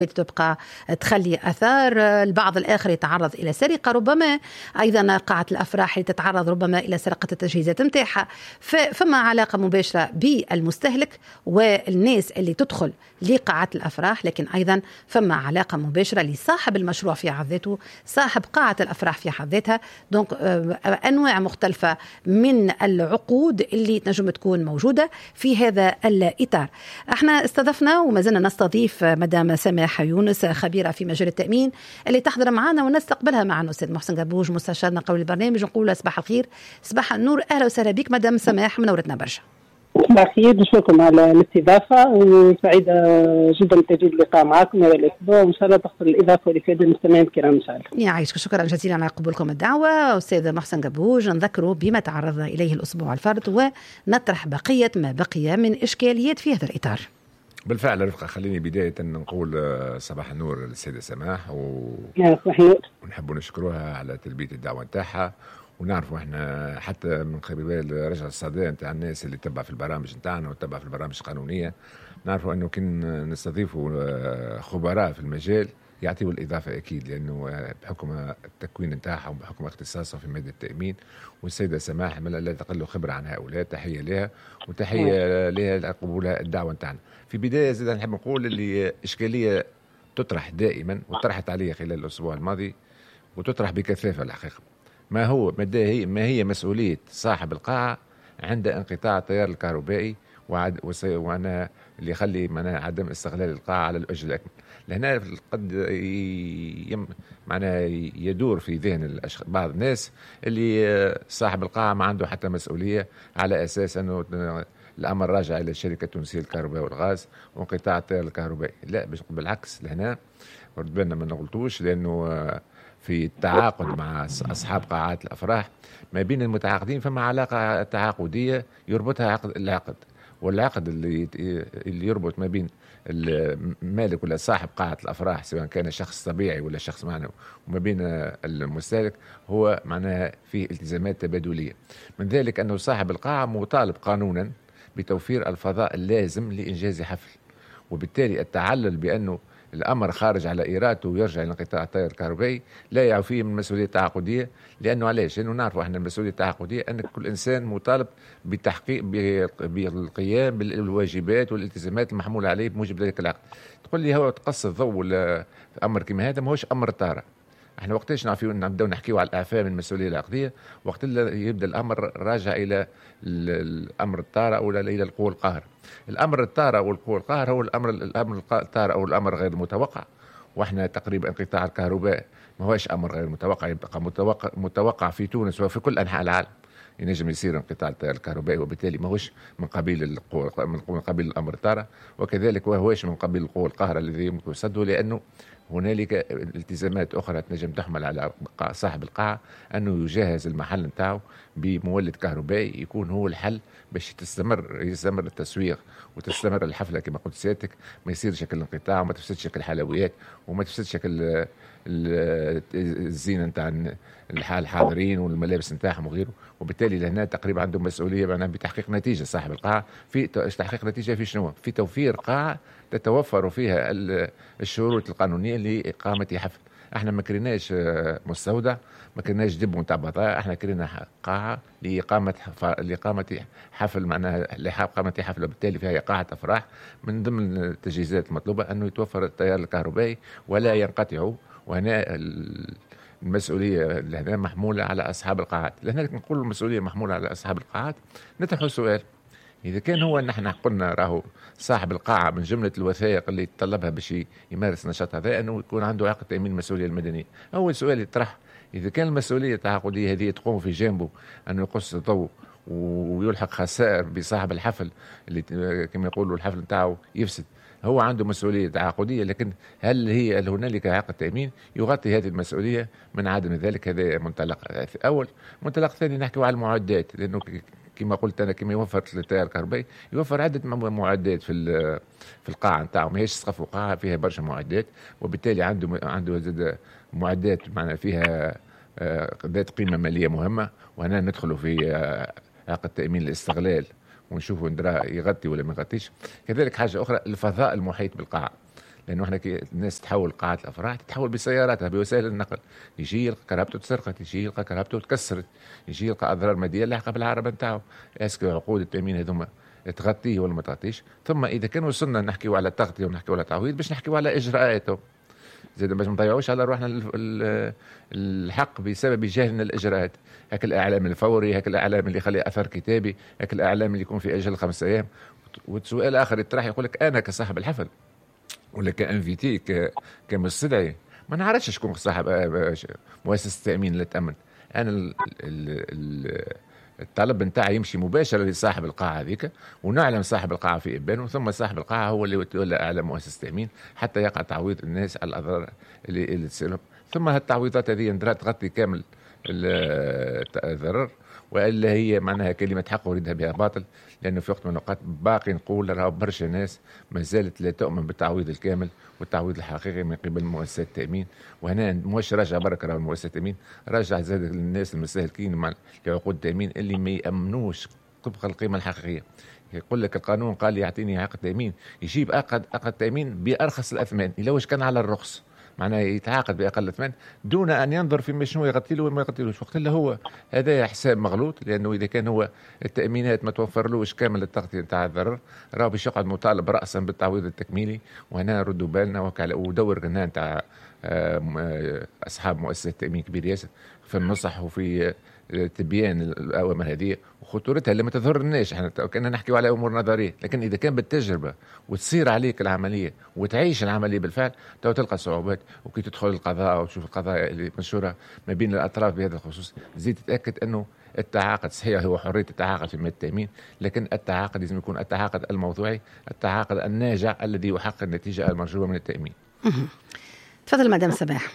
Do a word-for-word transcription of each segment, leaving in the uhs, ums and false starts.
تبقى تخلي أثار. البعض الآخر يتعرض إلى سرقة، ربما أيضا قاعة الأفراح تتعرض ربما إلى سرقة التجهيزات متاعها. فما علاقة مباشرة بالمستهلك والناس اللي تدخل لقاعات الأفراح، لكن أيضا فما علاقة مباشرة لصاحب المشروع في حد ذاته، صاحب قاعة الأفراح في حد ذاتها. دونك أنواع مختلفة من العقود اللي تنجم تكون موجودة في هذا الإطار. احنا استضفنا وما زلنا نستضيف مدام سماح يونس، خبيرة في مجال التأمين، اللي تحضر معنا ونستقبلها معنا أستاذ محسن قربوج مستشارنا قول البرنامج. نقول صباح الخير، صباح النور، أهلا وسهلا بك مدام سماح، منورتنا برشا. صباح الخير، نشكركم على الاستضافة وسعيدة جدا بتجديد اللقاء معكم هذا الأسبوع، وإن شاء الله تحصل الإضافة والإفادة للمستمعين الكرام إن شاء الله. يعيشك، شكرا جزيلا على قبولكم الدعوة أستاذ محسن قربوج. نذكروا بما تعرضنا إليه الأسبوع الفرد ونطرح بقية ما بقي من إشكاليات في هذا الإطار. بالفعل رفقة، خليني بداية نقول صباح النور للسيدة سماح و... ونحب نشكروها على تلبية الدعوة نتاعها. ونعرفوا احنا حتى من قبل رجع الصدى نتاع الناس اللي تبع في البرامج نتاعنا وتبع في البرامج القانونية، نعرفوا انه كن نستضيفوا خبراء في المجال يعطيوا الإضافة أكيد، لأنه بحكم التكوين نتاعها وبحكم اختصاصها في مادة التأمين. والسيدة سماح لا تقل خبرة عن هؤلاء، تحية لها وتحية لها لقبولها الدعوة نتاعنا. في بداية زيدا نحب نقول اللي إشكالية تطرح دائما وطرحت عليها خلال الأسبوع الماضي وتطرح بكثافة الحقيقة، ما هو هي ما هي مسؤولية صاحب القاعة عند انقطاع التيار الكهربائي وأنا اللي يخلي معناها عدم استغلال القاعة على الوجه الأكمل. لهنا قد يم معناها يدور في ذهن بعض الناس اللي صاحب القاعة ما عنده حتى مسؤولية، على أساس أنه الأمر راجع إلى الشركة التونسية للكهرباء والغاز وانقطاع التيار الكهربائي. لا، بالعكس، لهنا ورد بالنا ما نغلطوش، لأنه في التعاقد مع أصحاب قاعات الأفراح ما بين المتعاقدين فما علاقة تعاقدية يربطها عقد العقد، والعقد اللي اللي يربط ما بين المالك ولا صاحب قاعة الأفراح سواء كان شخص طبيعي ولا شخص معنوي وما بين المستهلك هو معناها فيه التزامات تبادلية. من ذلك أنه صاحب القاعة مطالب قانونا بتوفير الفضاء اللازم لإنجاز حفل، وبالتالي التعلل بأنه الأمر خارج على إرادته ويرجع لانقطاع التيار الكهربائي لا يعفيه من مسؤولية تعاقدية. لأنه علاش؟ لأنه نعرفوا احنا المسؤولية التعاقدية أن كل إنسان مطالب بالتحقيق بالقيام بالواجبات والالتزامات المحمولة عليه بموجب ذلك العقد. تقول لي هو تقص الضوء أمر كما هذا ما هوش أمر طارئ. احنا وقتاش نعرفوا نبداو نحكيو على الاعفاء من المسؤوليه العقديه؟ وقت اللي يبدا الامر راجع الى الامر الطارئ او الى القوى القاهره. الامر الطارئ والقوى القاهره هو الامر الامر الطارئ او الامر غير المتوقع، واحنا تقريبا انقطاع الكهرباء ما هوش امر غير متوقع، يبقى متوقع متوقع في تونس وفي كل انحاء العالم ينجم يصير انقطاع التيار الكهربائي، وبالتالي ما هوش من قبيل القوى من قبيل الامر الطارئ، وكذلك ما هوش من قبيل القوى القاهره الذي يمكن يصده، لانه هنالك التزامات أخرى تنجم تحمل على صاحب القاعة أنه يجهز المحل نتاعو بمولد كهربائي يكون هو الحل باش تستمر يستمر التسويق وتستمر الحفلة كما قلت سيادتك، ما يصير شكل انقطاع وما تفسدش شكل الحلويات وما تفسدش شكل الزينة نتاع الحاضرين والملابس نتاعهم وغيره. وبالتالي لهنا تقريبا عندهم مسؤولية معناها بتحقيق نتيجة صاحب القاعة. في تحقيق نتيجة في شنو؟ في توفير قاعة تتوفر فيها الشروط القانونية لإقامة حفل. احنا ما كريناش مستودع، ما كريناش دب نتاع بضائع، احنا كرينا قاعة لإقامة لإقامة حفل معناها لإقامة حفل، وبالتالي فيها قاعة أفراح. من ضمن التجهيزات المطلوبة أنه يتوفر التيار الكهربائي ولا ينقطع، وهنا المسؤولية لهنا محمولة على أصحاب القاعات. لهنا نقول المسؤولية محمولة على أصحاب القاعات. نطرح سؤال، إذا كان هو نحن قلنا راهو صاحب القاعة من جملة الوثائق اللي يتطلبها باش يمارس نشاط هذا أنه يكون عنده عقد تأمين المسؤولية المدنية، أول سؤال يطرح إذا كان المسؤولية التعاقدية هذه تقوم في جانبه أنه يقص الضوء ويلحق خسائر بصاحب الحفل اللي كما يقولوا الحفل نتاعو يفسد، هو عنده مسؤولية تعاقدية، لكن هل هي هل هنالك عقد تأمين يغطي هذه المسؤولية؟ من عدم ذلك هذا منطلق أول. منطلق ثاني نحكي على المعدات، لأنه كما قلت أنا كما يوفر التيار الكهربائي يوفر عدة معدات في في القاعة نتاعو، ما هيش سقف وقاعة فيها برشا معدات، وبالتالي عنده عنده معدات معنا فيها ذات قيمة مالية مهمة. وهنا ندخلوا في عقد تأمين الاستغلال ونشوفوا ندرا يغطي ولا ما يغطيش. كذلك حاجة أخرى الفضاء المحيط بالقاعة، لانه احنا كي الناس تحول قاعات الافراح تتحول بسياراتها بوسائل النقل، يجي يلقى كرهبته تسرقت، يجي يلقى كرهبته تكسرت، يجي يلقى اضرار ماديه لاحقه بالعربه نتاعو. اسكو عقود التامين هذوما تغطيه ولا ما تغطيش؟ ثم اذا كان وصلنا نحكيو على تغطيه ونحكيو على تعويض باش نحكيو على اجراءاته زاد باش ما نضيعوش على روحنا الحق بسبب جهلنا الاجراءات. هاك الاعلام الفوري، هاك الاعلام اللي يخلي اثر كتابي، هاك الاعلام اللي يكون في اجل خمس ايام. وسؤال اخر يطرح يقول لك انا كصاحب الحفل ولا كانفيتي كمستدعي ما نعرفش شكون صاحب مؤسسه التامين اللي تامن. انا ال ال ال الطلب نتاعي يمشي مباشره لصاحب القاعه هذيك، ونعلم صاحب القاعه في ابانه، ثم صاحب القاعه هو اللي يتولى اعلى مؤسسه تامين حتى يقع تعويض الناس على الاضرار اللي, اللي تصير. ثم هالتعويضات هذه تغطي كامل الضرر، والا هي معناها كلمه حق اريدها بها باطل. لانه في وقت من الاوقات باقي نقول راهو برشا ناس ما زالت لا تؤمن بالتعويض الكامل والتعويض الحقيقي من قبل مؤسسات التامين. وهنا مش راجع برك راهو مؤسسات التامين، راجع زاد الناس المستهلكين مع عقود التامين اللي ما يامنوش طبق القيمه الحقيقيه. يقول لك القانون قال يعطيني عقد تامين، يجيب عقد عقد تامين بارخص الاثمان، الا واش كان على الرخص معناه يتعاقد باقل ثمن دون ان ينظر في شنو يغطي له وما يغطيلوش. وقت اللي هو هذا حساب مغلوط، لانه اذا كان هو التامينات ما توفرلوش كامل التغطيه نتاع الضرر راهو باش يقعد مطالب راسا بالتعويض التكميلي. وهنا ردوا بالنا ودور قلنا نتاع اصحاب مؤسسه التامين كبير ياسر في النصح وفي تبيان الاوامر هذه وخطورتها اللي ما تضرناش. احنا كنا نحكي على امور نظريه، لكن اذا كان بالتجربه وتصير عليك العمليه وتعيش العمليه بالفعل تو تلقى صعوبات. وكي تدخل القضاء وتشوف القضايا اللي منشوره ما بين الاطراف بهذا الخصوص زيد تتاكد انه التعاقد صحيح هو حريه التعاقد في مجال التامين، لكن التعاقد لازم يكون التعاقد الموضوعي، التعاقد الناجع الذي يحقق النتيجه المرجوه من التامين. تفضل مدام سماح.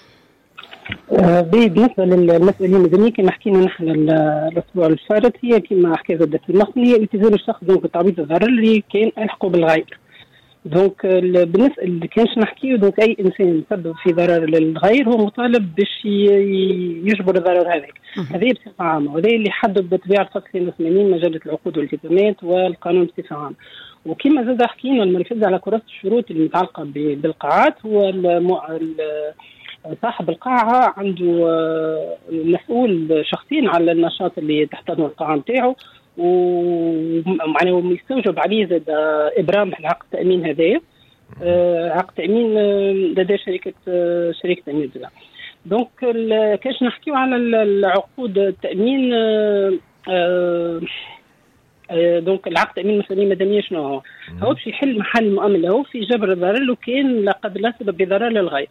بالنسبه للمسؤوليه المدنيه كما حكينا نحن الاسبوع الفارط هي كما حكى غدا في المصري هي التزام الشخص دونك تعويض الضرر اللي كان الحقه بالغير. دونك بالنسبه اللي كانش نحكيه دونك اي انسان سبب في ضرر للغير هو مطالب باش يجبر الضرر هذاك. هذه بصفه عامه، وهذا اللي حدد بطبيعه الفصل اثنين وثمانين مجله العقود والالتزامات والقانون بصفه عامه. وكما زاد حكينا المنفذ على كراسه الشروط اللي متعلقه بالقاعات هو صاحب القاعة عنده مسؤول شخصيا على النشاط اللي تحتضنه القاعة نتاعو، ومعناه يستوجب عليه زاد إبرام العقد التأمين هذايا. عقد تأمين لدى شركة شركة تأمين زاد. دونك كاش نحكيو على العقود التأمين، دونك العقد تأمين المسؤولية المدنية شنو هو؟ هو باش يحل محل المؤمن له في جبر الضرر لو كان لا قد لا سبب بضرر للغير.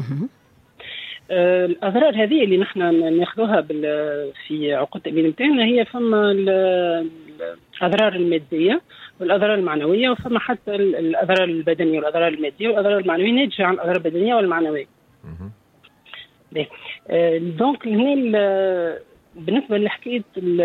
آه الأضرار هذه اللي نحن ناخذوها في عقود التأمين نتاعنا هي فما الأضرار المادية والأضرار المعنوية، وفما حتى الأضرار البدنية والأضرار المادية والأضرار المعنوية ناتجة عن الأضرار البدنية والمعنوية. آه دونك هنا بالنسبة لحكاية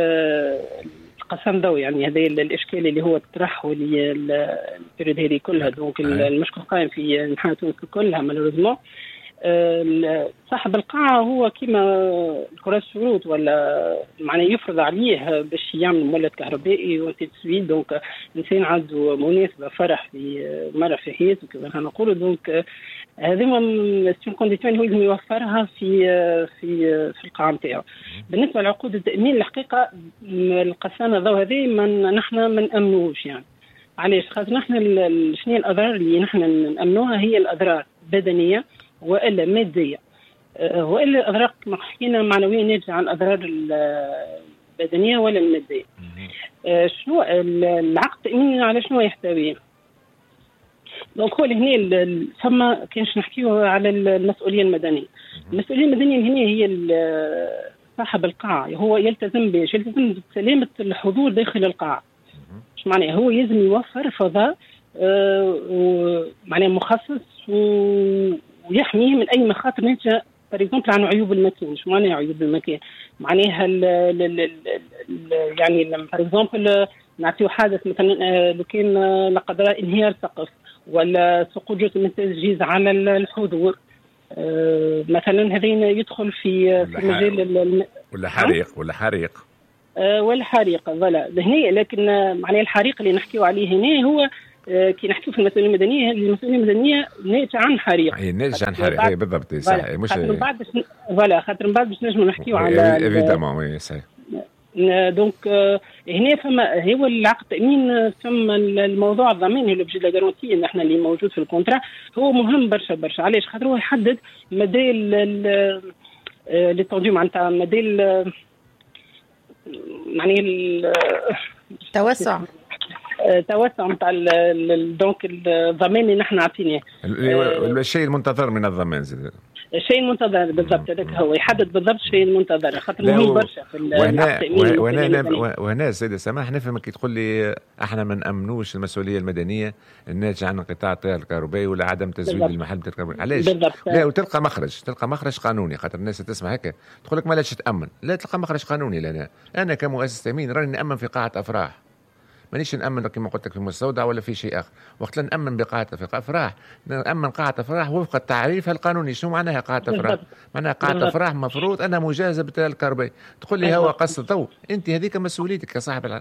القسم ضوء يعني هذا الإشكال اللي هو طرح واللي البريود هذه كلها دونك المشكل قائم في انحاء تونس كلها مالوريزمون. صاحب القاعة هو كما كراسة الشروط ولا معناه يفرض عليه باش يعمل مولد كهربائي وتسويد. دونك إنسان عنده مناسبة فرح في مرة في حياته كما نقولوا، دونك هذه سون كونديسيون هو لازم يوفرها في في في القاعة نتاعو. بالنسبة لعقود التأمين الحقيقة القسامة ذو هذه من نحن ما نأمنوش يعني. علاش؟ خاطر نحن شنو الأضرار اللي نحن نأمنوها هي الأضرار بدنية والا ماديه، والا الاضرار كما حكينا معنويه ناتجه عن الاضرار البدنيه ولا الماديه. شنو العقد التامين على شنو يحتوي؟ دونك هو هنا ثم كانش نحكيو على المسؤوليه المدنيه. المسؤوليه المدنيه هنا هي صاحب القاعه هو يلتزم باش يلتزم بسلامه الحضور داخل القاعه. ايش معناه؟ هو لازم يوفر فضاء معناه مخصص و ويحميه من اي مخاطر ناتجه بريزونبل عن عيوب المكان. شو معناها عيوب المكان؟ معناها ال ال ال يعني لما بريزونبل نعطيو حادث مثلا لو كان لا قدر انهيار سقف ولا سقوط جزء من التسجيز على الحضور مثلا، هذين يدخل في في مجال ولا حريق ولا حريق ولا حريق فوالا هنا. لكن معناها الحريق اللي نحكيو عليه هنا هو كي نحكي في المسؤوليه المدنيه، هذه المسؤوليه المدنيه ناتجه عن حريق. اي ناتجه عن حريق، اي بالضبط صح. مش من بعد فوالا خاطر من بعد باش نجموا نحكيوا على ايفيدامون وي صحيح. دونك هنا فما هو العقد التامين، ثم الموضوع الضمان لوبجي لا غارونتي اللي احنا اللي موجود في الكونترا هو مهم برشا برشا. علاش؟ خاطر هو يحدد مدى لي طوندو معناتها مدى معني التوسع توسع نتاع دونك الضمان اللي نحن عطيناه، الشيء المنتظر من الضمان زي الشيء المنتظر بالضبط. هذاك هو يحدد بالضبط الشيء المنتظر، خاطر مهم برشا في التأمين. وهنا وهنا سيدة سماح نفهم كي تقول لي احنا ما نأمنوش المسؤوليه المدنيه الناتجه عن انقطاع التيار الكهربائي ولا عدم تزويد المحل بالكهرباء. علاش؟ لا وتلقى مخرج، تلقى مخرج قانوني. خاطر الناس تسمع هكا تقول لك ما لاش تأمن، لا تلقى مخرج قانوني. لنا انا كمؤسسه تأمين راني نأمن في قاعه افراح، مانيش نأمن كما قلت لك في مستودع ولا في شيء آخر. وقت نأمن بقاعة أفراح نأمن قاعة أفراح وفق التعريف القانوني. شنو معناها قاعة أفراح؟ معناها قاعة أفراح مفروض أنا مجازة بالتيار الكهربائي. تقول لي هو قص الضوء، أنت هذيك مسؤوليتك كصاحب الع...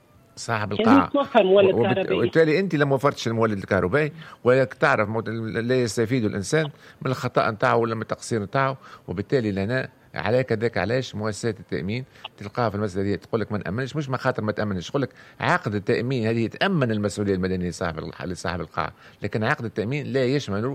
صاحب القاعة، وبالتالي أنت لما وفرتش المولد الكهربائي ولا تعرف لا يستفيد الإنسان من الخطأ نتاعه ولا من التقصير نتاعه. وبالتالي لنا عليك ذاك. علاش مؤسسات التأمين تلقاها في المسألة دي تقول لك ما نأمنش، مش ما خاطر ما تأمنش، تقول لك عقد التأمين هذه تأمن المسؤولية المدنية لصاحب لصاحب القاعة، لكن عقد التأمين لا يشمل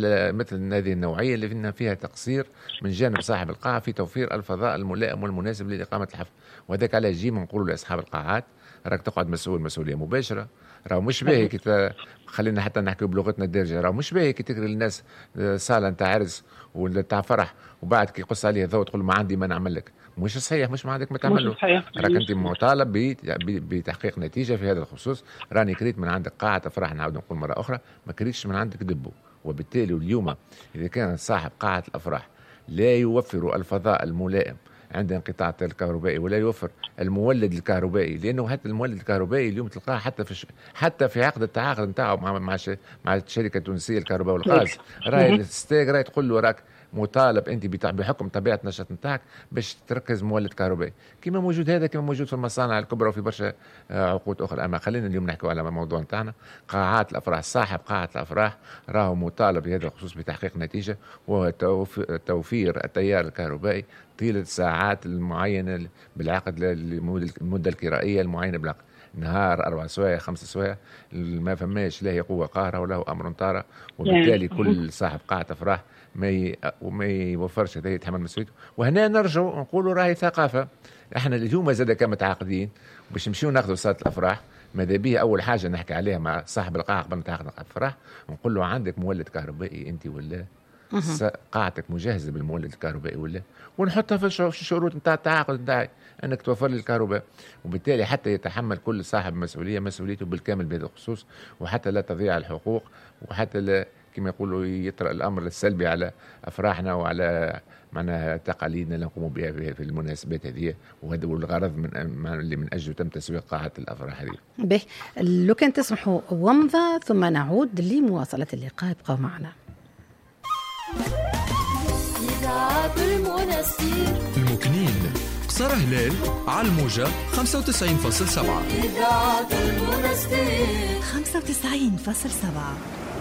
مثل هذه النوعية اللي فيها تقصير من جانب صاحب القاعة في توفير الفضاء الملائم والمناسب لإقامة الحفل. وذاك علاش جيما نقولوا لأصحاب القاعات راك تقعد مسؤول مسؤولية مباشرة. راهو مش باهي كي خلينا حتى نحكي بلغتنا الدارجة، راهو مش باهي كي تقري للناس صالة نتاع عرس ولا نتاع فرح وبعد كي يقص عليه الضوء تقول ما عندي ما نعمل لك. مش صحيح، مش ما عندك ما تعمل له. راك انت مطالب بتحقيق نتيجة في هذا الخصوص. راني كريت من عندك قاعة فرح، نعاود نقول مرة أخرى ما كريتش من عندك دبو. وبالتالي اليوم إذا كان صاحب قاعة الأفراح لا يوفر الفضاء الملائم عند انقطاع التيار الكهربائي ولا يوفر المولد الكهربائي، لانه حتى المولد الكهربائي اليوم تلقاه حتى في ش... حتى في عقد التعاقد نتاعو مع مع, ش... مع الشركه التونسيه للكهرباء والغاز راهي الستيج راهي تقول له راك مطالب انت بحكم طبيعه النشاط نتاعك باش تركز مولد كهربائي كما موجود. هذا كما موجود في المصانع الكبرى وفي برشا عقود اخرى. اما خلينا اليوم نحكي على الموضوع نتاعنا، قاعات الافراح. صاحب قاعه الافراح راهو مطالب بهذا الخصوص بتحقيق نتيجه وهو توفير التيار الكهربائي طيله الساعات المعينه بالعقد المده الكرائيه المعينه بالعقد، نهار أربع سوايع خمس سوايع ما فماش لا هي قوة قاهرة ولا هو أمر طارئ. وبالتالي كل صاحب قاعة أفراح ما ي... وما يوفرش هذا يتحمل مسؤوليته. وهنا نرجع نقولوا راهي ثقافة. احنا اليوم زاد كمتعاقدين باش نمشيو ناخذوا صالة الأفراح، ماذا بيه أول حاجة نحكي عليها مع صاحب القاعة قبل ما تاخذ قاعة الأفراح نقول له عندك مولد كهربائي أنت ولا قاعتك مجهزة بالمولد الكهربائي ولا، ونحطها في الشروط نتاع التعاقد نتاعي انك توفر لي الكهرباء. وبالتالي حتى يتحمل كل صاحب مسؤوليه مسؤوليته بالكامل بهذا الخصوص، وحتى لا تضيع الحقوق، وحتى لا كما يقولوا يطرأ الامر السلبي على افراحنا وعلى معناها تقاليدنا اللي نقوم بها في المناسبات هذه. وهذا هو الغرض من اللي من اجله تم تسويق قاعه الافراح هذه. به لو كان تسمحوا ومضة ثم نعود لمواصله اللقاء. ابقوا معنا. إذاعة المنستير المكنين قصر هلال على الموجة خمسة وتسعين فاصلة سبعة. إذاعة المنستير خمسة وتسعين فاصلة سبعة.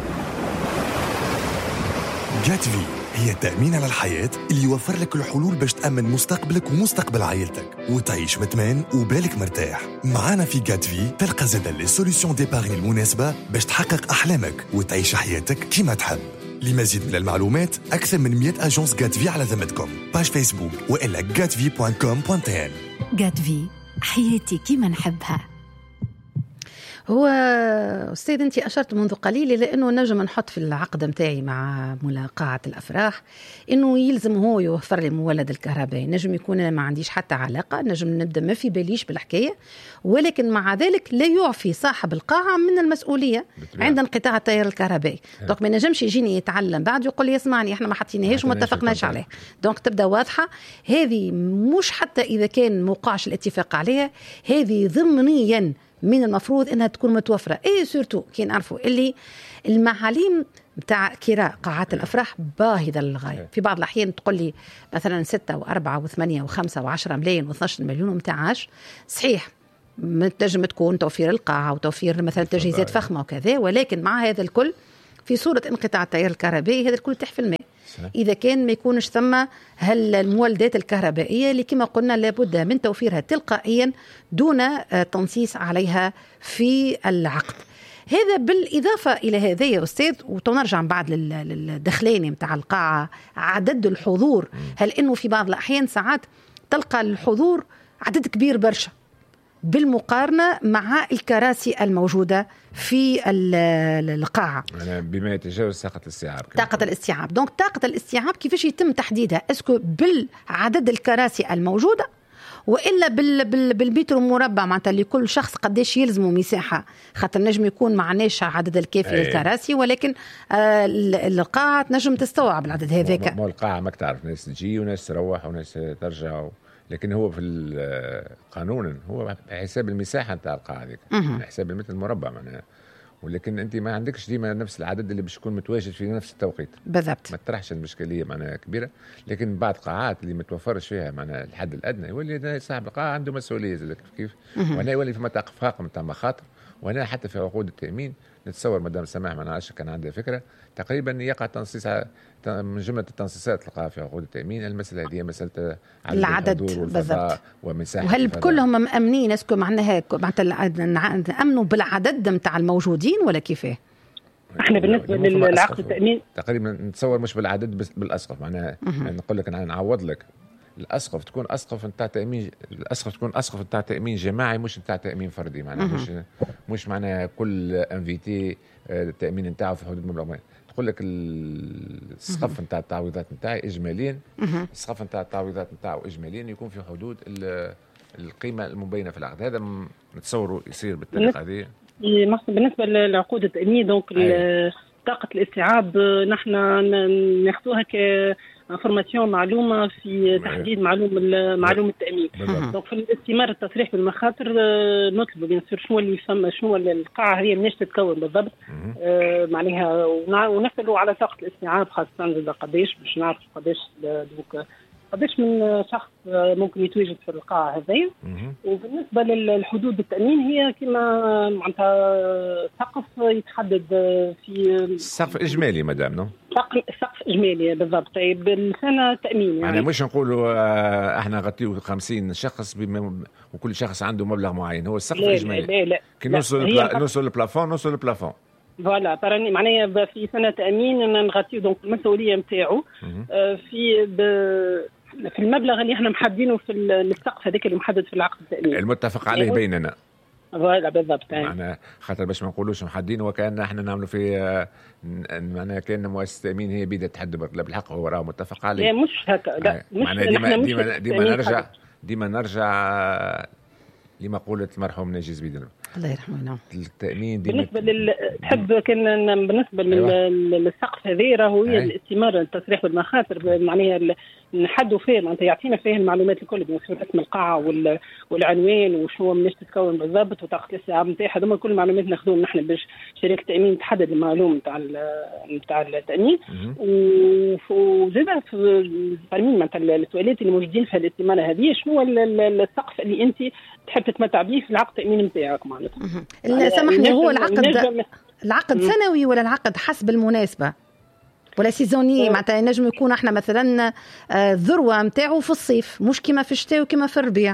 جاتفي هي التأمين على الحياة اللي يوفر لك الحلول باش تأمن مستقبلك ومستقبل عائلتك وتعيش مطمئن وبالك مرتاح. معانا في جاتفي تلقى زادا لي سوليسيون ديبارني المناسبة باش تحقق أحلامك وتعيش حياتك كما تحب. لمزيد من المعلومات أكثر من مئة أجنس جاتفي على ذمتكم. باج فيسبوك وإلا جاتفي دوت كوم دوت إن. جاتفي حياتي كما نحبها. هو أستاذ أنت أشرت منذ قليل إلى أنه نجم نحط في العقد متاعي مع ملاقاة الأفراح أنه يلزم هو يوفر لي مولد الكهربائي. نجم يكون أنا ما عنديش حتى علاقة، نجم نبدأ ما في باليش بالحكاية، ولكن مع ذلك لا يعفي صاحب القاعة من المسؤولية عند انقطاع التيار الكهربائي. دونك ما نجمش يجيني يتعلم بعد يقول لي اسمعني احنا ما حطيناهاش وما اتفقناش عليه. دونك تبدأ واضحة هذه، مش حتى إذا كان موقعش الاتفاق عليها، هذه ضمنيا من المفروض انها تكون متوفره. اي سورتو كي نعرفوا اللي المعاليم بتاع كراء قاعات الافراح باهظه للغايه. في بعض الاحيان تقول لي مثلا ستة وأربعة وثمانية وخمسة وعشرة ملايين واثناشر مليون ومتاعش صحيح تنجم تكون توفير القاعة وتوفير مثلا تجهيزات فخمة وكذا، ولكن مع هذا الكل في صورة انقطاع التيار الكهربائي هذا الكل تحت في الماء إذا كان ما يكونش ثم هل المولدات الكهربائية اللي كما قلنا لابد من توفيرها تلقائيا دون تنصيص عليها في العقد. هذا بالإضافة إلى هذا يا أستاذ، وتنرجع بعد للدخلاني متاع القاعة عدد الحضور، هل إنه في بعض الأحيان ساعات تلقى الحضور عدد كبير برشا بالمقارنة مع الكراسي الموجودة في القاعة بما يتجاوز طاقة الاستيعاب. طاقة الاستيعاب دونك طاقة الاستيعاب كيفاش يتم تحديدها؟ اسكو بالعدد الكراسي الموجودة وإلا بال بال بالمتر مربع معناتها لكل شخص قديش يلزمه مساحة، خاطر نجم يكون معناش عدد الكافي للكراسي ولكن آه القاعة نجم تستوعب العدد هذاك. مو القاعة ما تعرف ناس تجي وناس تروح وناس ترجع، لكن هو في قانونا هو حساب المساحة نتاع القاعة هذيك، حساب المتر المربع معناها، ولكن انت ما عندكش ديما نفس العدد اللي باش يكون متواجد في نفس التوقيت بالضبط. ما تطرحش المشكليه معناها كبيره، لكن بعض قاعات اللي ما توفرش فيها معناها الحد الادنى يولي صاحب القاعه عنده مسؤوليه كيف، وهنا يولي في اتفاق نتاع مخاطر، وهنا حتى في عقود التامين نتصور مدام سماح ما نعرفش كان عندها فكره تقريبا يقع تنصيص من جمله التنصيصات تلقاها في عقود التامين المساله هذه مساله العدد بالضبط ومساحه، وهل كلهم مأمنين اسكو معناها معناتها نأمنوا بالعدد نتاع الموجودين ولا كيفاه؟ احنا بالنسبه للعقد التامين تقريبا نتصور مش بالعدد بس بالاسقف، معناها يعني نقول لك انا نعوض لك الاسقف تكون اسقف نتاع تامين، الاسقف تكون اسقف نتاع تامين جماعي مش نتاع تامين فردي، معناها مش مش معناها كل انفيتي التامين نتاعه في حدود مبلغ معين. تقول لك السقف نتاع التعويضات نتاعي اجماليا، السقف نتاع التعويضات نتاعه اجماليا يكون في حدود القيمه المبينه في العقد، هذا نتصوره يصير بالطريقه هذه. بالنسبه للعقود التامين دونك طاقه الاستيعاب نحن ناخذوها ك انفورماسيون معلومه في تحديد معلومه معلومه التامين. دونك في الاستمرار التصريح بالمخاطر نطلب بيان سور شنو اللي فما شنو القاعه هي مناش تتكون بالضبط آه معناها، ونسالوا على طاقه الاستيعاب خاصه قداش باش نعرف قداش دونك قداش من شخص ممكن يتواجد في القاعه هذه. وبالنسبه للحدود التامين هي كما معناتها سقف يتحدد في سقف اجمالي مدام نو سقف اجمالي بالضبط. طيب السنه تامين يعني, يعني مش نقولوا احنا غطيو خمسين شخص وكل شخص عنده مبلغ معين، هو السقف اجمالي. لا لا كي نوصل نوصل البلافون نوصل البلافون فوالا تراني معناها في سنه تامين نغطيو دونك المسؤوليه نتاعو في في المبلغ اللي احنا محددينه في السقف هذاك اللي محدد في العقد التامين المتفق عليه بيننا. فوالا بالضبط. معناها خاطر باش ما نقولوش محددين وكان احنا نعملوا في معناها كان مؤسسه التامين هي بيدها تحدد، لا بالحق هو راه متفق عليه. لا مش هكا لا مش معناها ديما ديما ديما نرجع ديما نرجع لما قولت المرحوم ناجي زبيدنا الله يرحمه. نعم التامين بالنسبه لل تحب كان بالنسبه للسقف هذه راهو هي الاستمرار التصريح بالمخاطر معناها نحدوا فيه معناتها يعطينا فيه المعلومات الكل بمثل اسم القاعه والعنوان وشنو مناش تتكون بالضبط وطاقه الاستيعاب نتاعها، هذوما كل المعلومات ناخذوهم نحن باش شركه التامين تحدد المعلوم نتاع نتاع التامين. وزاد في التامين معناتها السؤالات اللي موجودين في الاستماره هذه شنو السقف اللي انت تحب تتمتع به في العقد التامين نتاعك معناتها. سامحني هو العقد العقد سنوي ولا العقد حسب المناسبه ولا سيزوني؟ معناتها ينجم يكون احنا مثلا الذروه نتاعو في الصيف مش كما في الشتاء وكما في الربيع.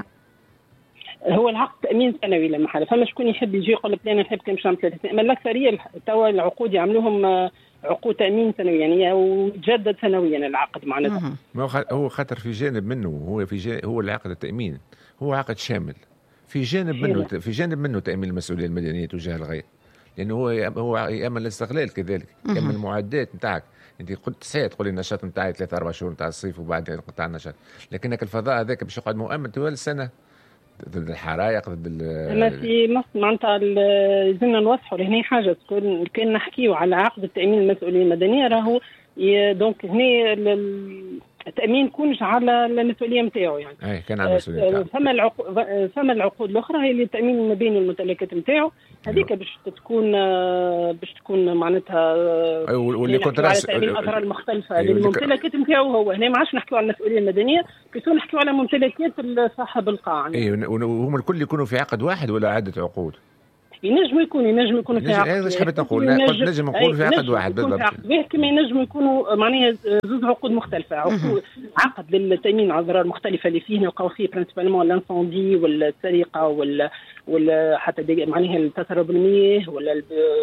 هو العقد تامين سنوي لما حاله، فما شكون يحب يجي يقول لك انا نحب كم شهر ثلاثه، اما الاكثريه توا العقود يعملوهم عقود تامين سنوي يعني وتجدد سنويا العقد معناتها. هو خاطر في جانب منه هو في جانب هو العقد التامين هو عقد شامل، في جانب منه في جانب منه تامين المسؤوليه المدنيه تجاه الغير، لانه هو هو يامن الاستغلال كذلك، يامن المعدات نتاعك. انت قلت ساعه تقول لي النشاط نتاعي ثلاثة أربعة شهور نتاع الصيف وبعدين قطع النشاط، لكنك الفضاء هذاك باش يقعد مؤمن طوال السنه ضد الحرائق ضد اما في مصر معناتها لازمنا نوضحوا لهنا حاجه كان نحكيو على عقد التامين المسؤوليه المدنيه راهو دونك هنا التامين يكونش على المسؤوليه نتاعو يعني. اي كان على المسؤوليه نتاعو. فما العقود فما العقود الاخرى هي اللي التامين المباني والممتلكات نتاعو هذيك باش تكون باش تكون معناتها واللي كنت على الاثار المختلفه للممتلكات نتاعو. هو هنا ما عادش نحكيو على المسؤوليه المدنيه، كيف نحكيو على ممتلكات صاحب القاعه. اي وهم الكل يكونوا في عقد واحد ولا عده عقود؟ ينجموا يكونوا ينجموا يكونوا في عقد. ايش حبيت نقول؟ قلت نجم نقول في عقد واحد بالضبط. كما ينجموا يكونوا معناها زوج عقود مختلفه، عقود عقد للتامين على الاضرار المختلفه اللي فيه نلقاو فيه برينسيبالمون الانسوندي ولا السرقه ولا ولا حتى معناها التسرب المياه ولا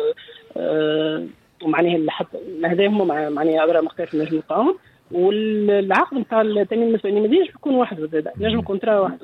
آه معناها حتى هذا هما معناها اضرار مختلفه نجم نلقاهم. والعقد نتاع التامين المسؤوليه ما ينجمش يكون واحد زاد، نجم كونترا واحد.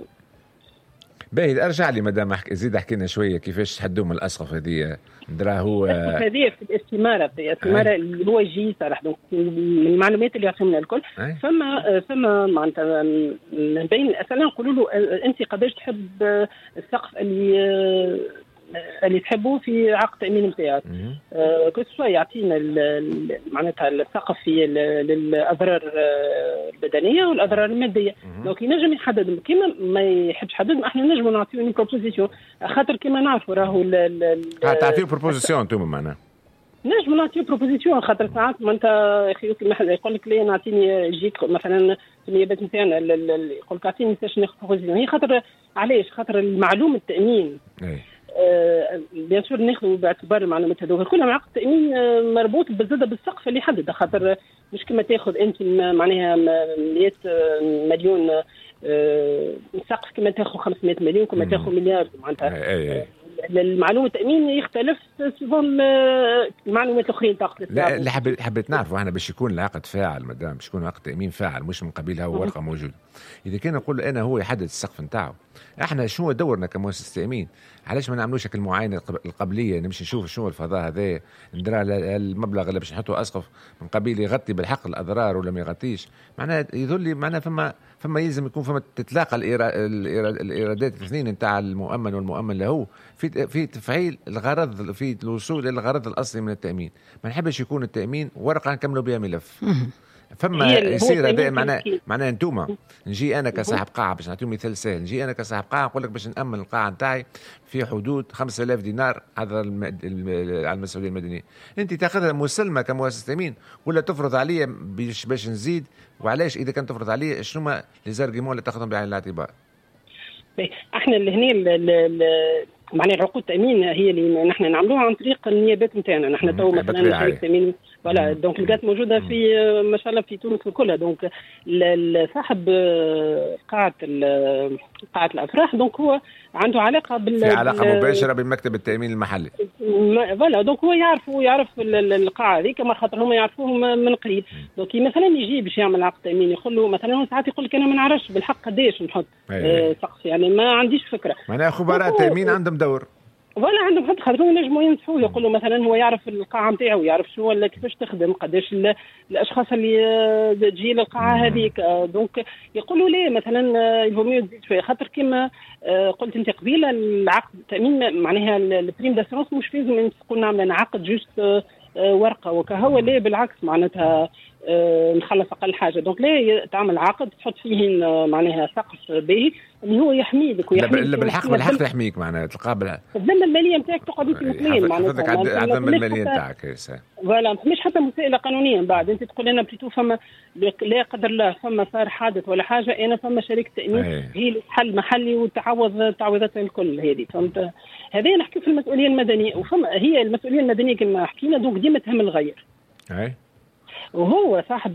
باهي ارجع لي مدام زيد حكينا شويه كيفاش تحدوا من الاسقف هذه درا هو هذه في الاستماره في الاستماره اللي هو يجي صراحه دونك من المعلومات اللي يعطيونا الكل. فما فما معناتها بين الاسئله نقولوا له انت قداش تحب السقف اللي اللي تحبوه في عقد التامين نتاعك. آه كل شوي يعطينا معناتها السقف في للاضرار البدنيه والاضرار الماديه. دونك ينجم يحدد كيما ما يحبش يحدد، احنا نجموا نعطيو اون بروبوزيسيون خاطر كيما نعرفوا راهو اه تعطيو بروبوزيسيون انتم معناها نجم نعطيو بروبوزيسيون خاطر ساعات ما انت اخي يقول لك لي نعطيني يجيك مثلا في النيابات نتاعنا يقول لك اعطيني كيفاش ناخذ بروبوزيسيون. هي خاطر علاش؟ خاطر المعلوم التامين آه بيان سور ناخذوا باعتبار المعلومات هذوك كلها عقد تامين آه مربوط بالزاده بالسقف اللي حدد. خاطر مش كما تاخذ انت معناها مئة مليون آه سقف كما تاخذ خمسمائة مليون كما تاخذ مليار معناتها. المعلومه التامين يختلف سيفون المعلومات الاخرين تاع لا اللي حبيت حبيت نعرفوا احنا باش يكون العقد فاعل مدام باش يكون عقد تامين فاعل مش من قبيلها ورقه موجوده. اذا كان نقول انا هو يحدد السقف نتاعو، احنا شنو دورنا كمؤسسه تامين؟ علاش ما نعملوش المعاينه القبليه نمشي نشوف شنو الفضاء هذا ندرى المبلغ اللي باش نحطه اسقف من قبيل يغطي بالحق الاضرار ولا ما يغطيش. معناها يظل معناها فما فما يلزم يكون فما تتلاقى الايرادات الاثنين نتاع المؤمن والمؤمن له في في تفعيل الغرض في الوصول الى الغرض الاصلي من التامين. ما نحبش يكون التامين ورقه نكملوا بها ملف. فما يصير هذا معناه معناه انتوما نجي انا كصاحب قاعه باش نعطيو مثال سهل، نجي انا كصاحب قاعه نقول لك باش نامن القاعه نتاعي في حدود خمسة آلاف دينار هذا على المسؤوليه المدنيه، انت تاخذها مسلمه كمؤسسه تامين ولا تفرض عليا باش باش نزيد؟ وعلاش اذا كان تفرض عليا شنو ما لي زارغيمون اللي تاخذهم بعين الاعتبار؟ احنا اللي هنا معناها العقود التامين هي اللي نحن نعملوها عن طريق النيابات نتاعنا. نحن تو مثلا شركه تامين ولا دونك الجات موجوده في ما شاء الله في تونس كلها. دونك صاحب قاعه قاعه الافراح دونك هو عنده علاقه بال في علاقه مباشره بمكتب التامين المحلي. فوالا دونك هو يعرف يعرف القاعه هذيك ما خاطر هم يعرفوهم من قريب. دونك مثلا يجي باش يعمل عقد تامين يقول له مثلا ساعات يقول لك انا ما نعرفش بالحق قداش نحط سقف يعني ما عنديش فكره. معناها خبراء تامين عندهم دور ولا عندهم حد خاطرهم ينجموا ينصحوه يقولوا مثلا هو يعرف القاعه نتاعو يعرف شو ولا كيفاش تخدم قداش الاشخاص اللي تجي للقاعه هذيك. دونك يقولوا ليه مثلا يفهموا تزيد شويه خاطر كما قلت انت قبيله العقد التامين معناها البريم داسيرونس مش لازم نقول نعمل عقد جوست ورقه وكهو ليه بالعكس معناتها أه نخلص اقل حاجه. دونك ليه تعمل عقد تحط فيه معناها سقف باهي اللي هو يحميك ويحميك لا بالحق بالحق يحميك معناها تلقى الذمه الماليه نتاعك تقعد انت مطمئن معناتها على الذمه الماليه نتاعك. فوالا مش حتى مسائله قانونيه بعد انت تقول انا بليتو فما لا قدر الله فما صار حادث ولا حاجه انا فما شركه تامين هي اللي تحل محلي وتعوض التعويضات الكل هذه فهمت. هذه نحكي في المسؤوليه المدنيه وفما هي المسؤوليه المدنيه كما حكينا دونك ديما تهم الغير. اي وهو صاحب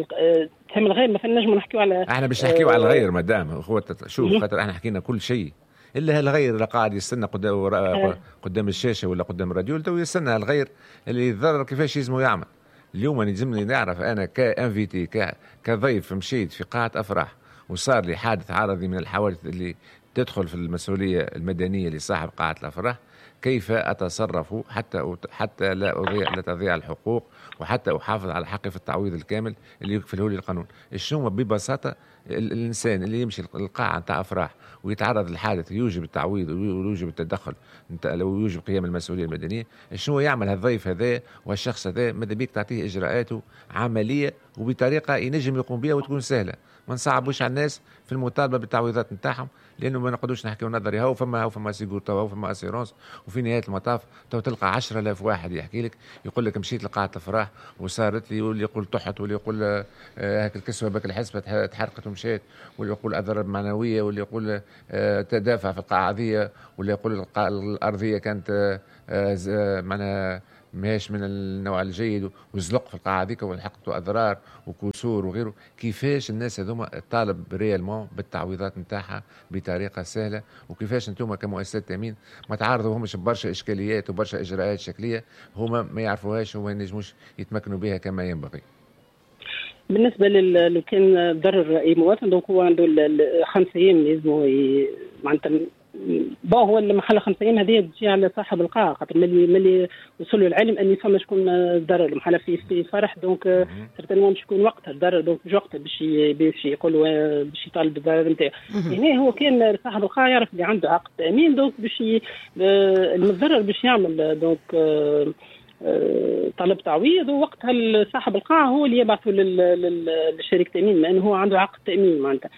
تهم الغير مثلا نجم نحكيو على احنا باش نحكيو على الغير مدام هو شوف خاطر احنا حكينا كل شيء الا الغير اللي قاعد يستنى قدام قدام الشاشه ولا قدام الراديو تو يستنى الغير اللي يتضرر كيفاش يلزمه يعمل. اليوم يلزمني نعرف انا كانفيتي كضيف مشيت في قاعه افراح وصار لي حادث عرضي من الحوادث اللي تدخل في المسؤوليه المدنيه لصاحب قاعه الافراح كيف اتصرف حتى حتى لا اضيع لا تضيع الحقوق وحتى احافظ على حقي في التعويض الكامل اللي يكفله لي القانون. الشنو ببساطه الانسان اللي يمشي القاعه نتاع افراح ويتعرض للحادث يوجب التعويض ويوجب التدخل لو يوجب قيام المسؤوليه المدنيه. شنو يعمل هالضيف هذا والشخص هذا ماذا بيك تعطيه اجراءاته عمليه وبطريقه ينجم يقوم بها وتكون سهله. ما نصعبوش على الناس في المطالبه بالتعويضات نتاعهم، لانه ما نقدروش نحكيو نظري. هاو فما هاو فما سيغور تو، هاو فما اسيرونس، وفي نهايه المطاف تو تلقى عشرة آلاف واحد يحكي لك يقول لك مشيت لقاعه الافراح وصارت لي، واللي يقول طحت، واللي يقول آه هاك الكسوه بك الحسبه تحرقت ومشيت، واللي يقول اضرار معنويه، واللي يقول آه تدافع في القاعديه، واللي يقول الارضيه كانت آه آه معناها ماهيش من النوع الجيد وزلق في القاعه هذيك والحقت اضرار وكسور وغيره. كيفاش الناس هذوما طالب ريالمون بالتعويضات نتاعها بطريقه سهله، وكيفاش انتم كمؤسسات تامين ما تعرضوهمش ببرشا اشكاليات وبرشا اجراءات شكليه هما ما يعرفوهاش وما ينجموش يتمكنوا بها كما ينبغي. بالنسبه لو كان ضرر اي مواطن، دونك هو عنده خمس ايام لازم معناتها با هو المحل خمس ايام هذه تجي على صاحب القاعه، خاطر ملي ملي وصلوا العلم اني فما شكون ضرر المحل في في فرح، دونك سيرتينمون باش يكون وقتها الضرر، دونك مش وقتها باش باش يقولوا باش يطالب بالضرر نتاعو. هنا هو كان صاحب القاعه يعرف اللي عنده عقد تامين، دونك باش المتضرر باش يعمل دونك طلب تعويض، ووقتها صاحب القاعه هو اللي يبعثه للشركه التامين لانه هو عنده عقد تامين معناتها.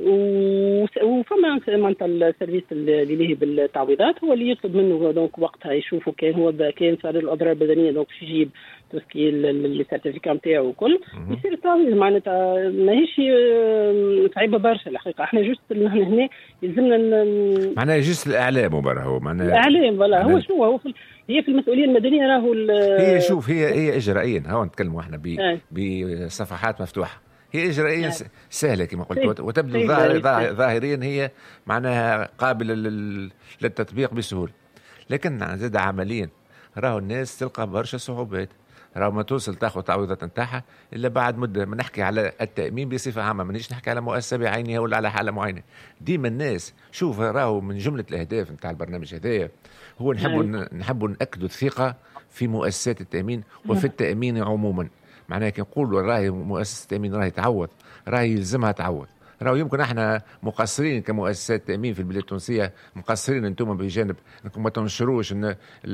وفما معناتها السيرفيس اللي له بالتعويضات هو اللي يطلب منه، دونك وقتها يشوفوا كان هو كان صار له اضرار بدنيه، دونك باش يجيب توسكي السيرتيفيكا نتاعو وكل يصير التعويض. معناتها ماهيش صعيبه برشا الحقيقه. احنا جوست نحن هنا يلزمنا معناها جوست الاعلام وبرا هو معناها الاعلام ولا هو شنو هو في هي في المسؤوليه المدنيه راهو هي شوف هي هي اجرائيا هو نتكلموا احنا بصفحات مفتوحه، هي اجرائيا سهله كما قلت، وتبدو ظاهريا هي معناها قابله للتطبيق بسهوله، لكن زاد عمليا راهو الناس تلقى برشا صعوبات. راهو ما توصل تاخذ تعويضات نتاعها الا بعد مده. ما نحكي على التامين بصفه عامه، مانيش نحكي على مؤسسه بعينها ولا على حاله معينه. ديما الناس شوف راهو من جمله الاهداف نتاع البرنامج هذايا هو نحبوا نحبوا ناكدوا الثقه في مؤسسات التامين وفي التامين عموما. معناها كي نقولوا راهي مؤسسه التامين راهي تعوض، راهي يلزمها تعوض. راهو يمكن احنا مقصرين كمؤسسات تامين في البلاد التونسيه، مقصرين انتم بجانب انكم ما تنشروش ان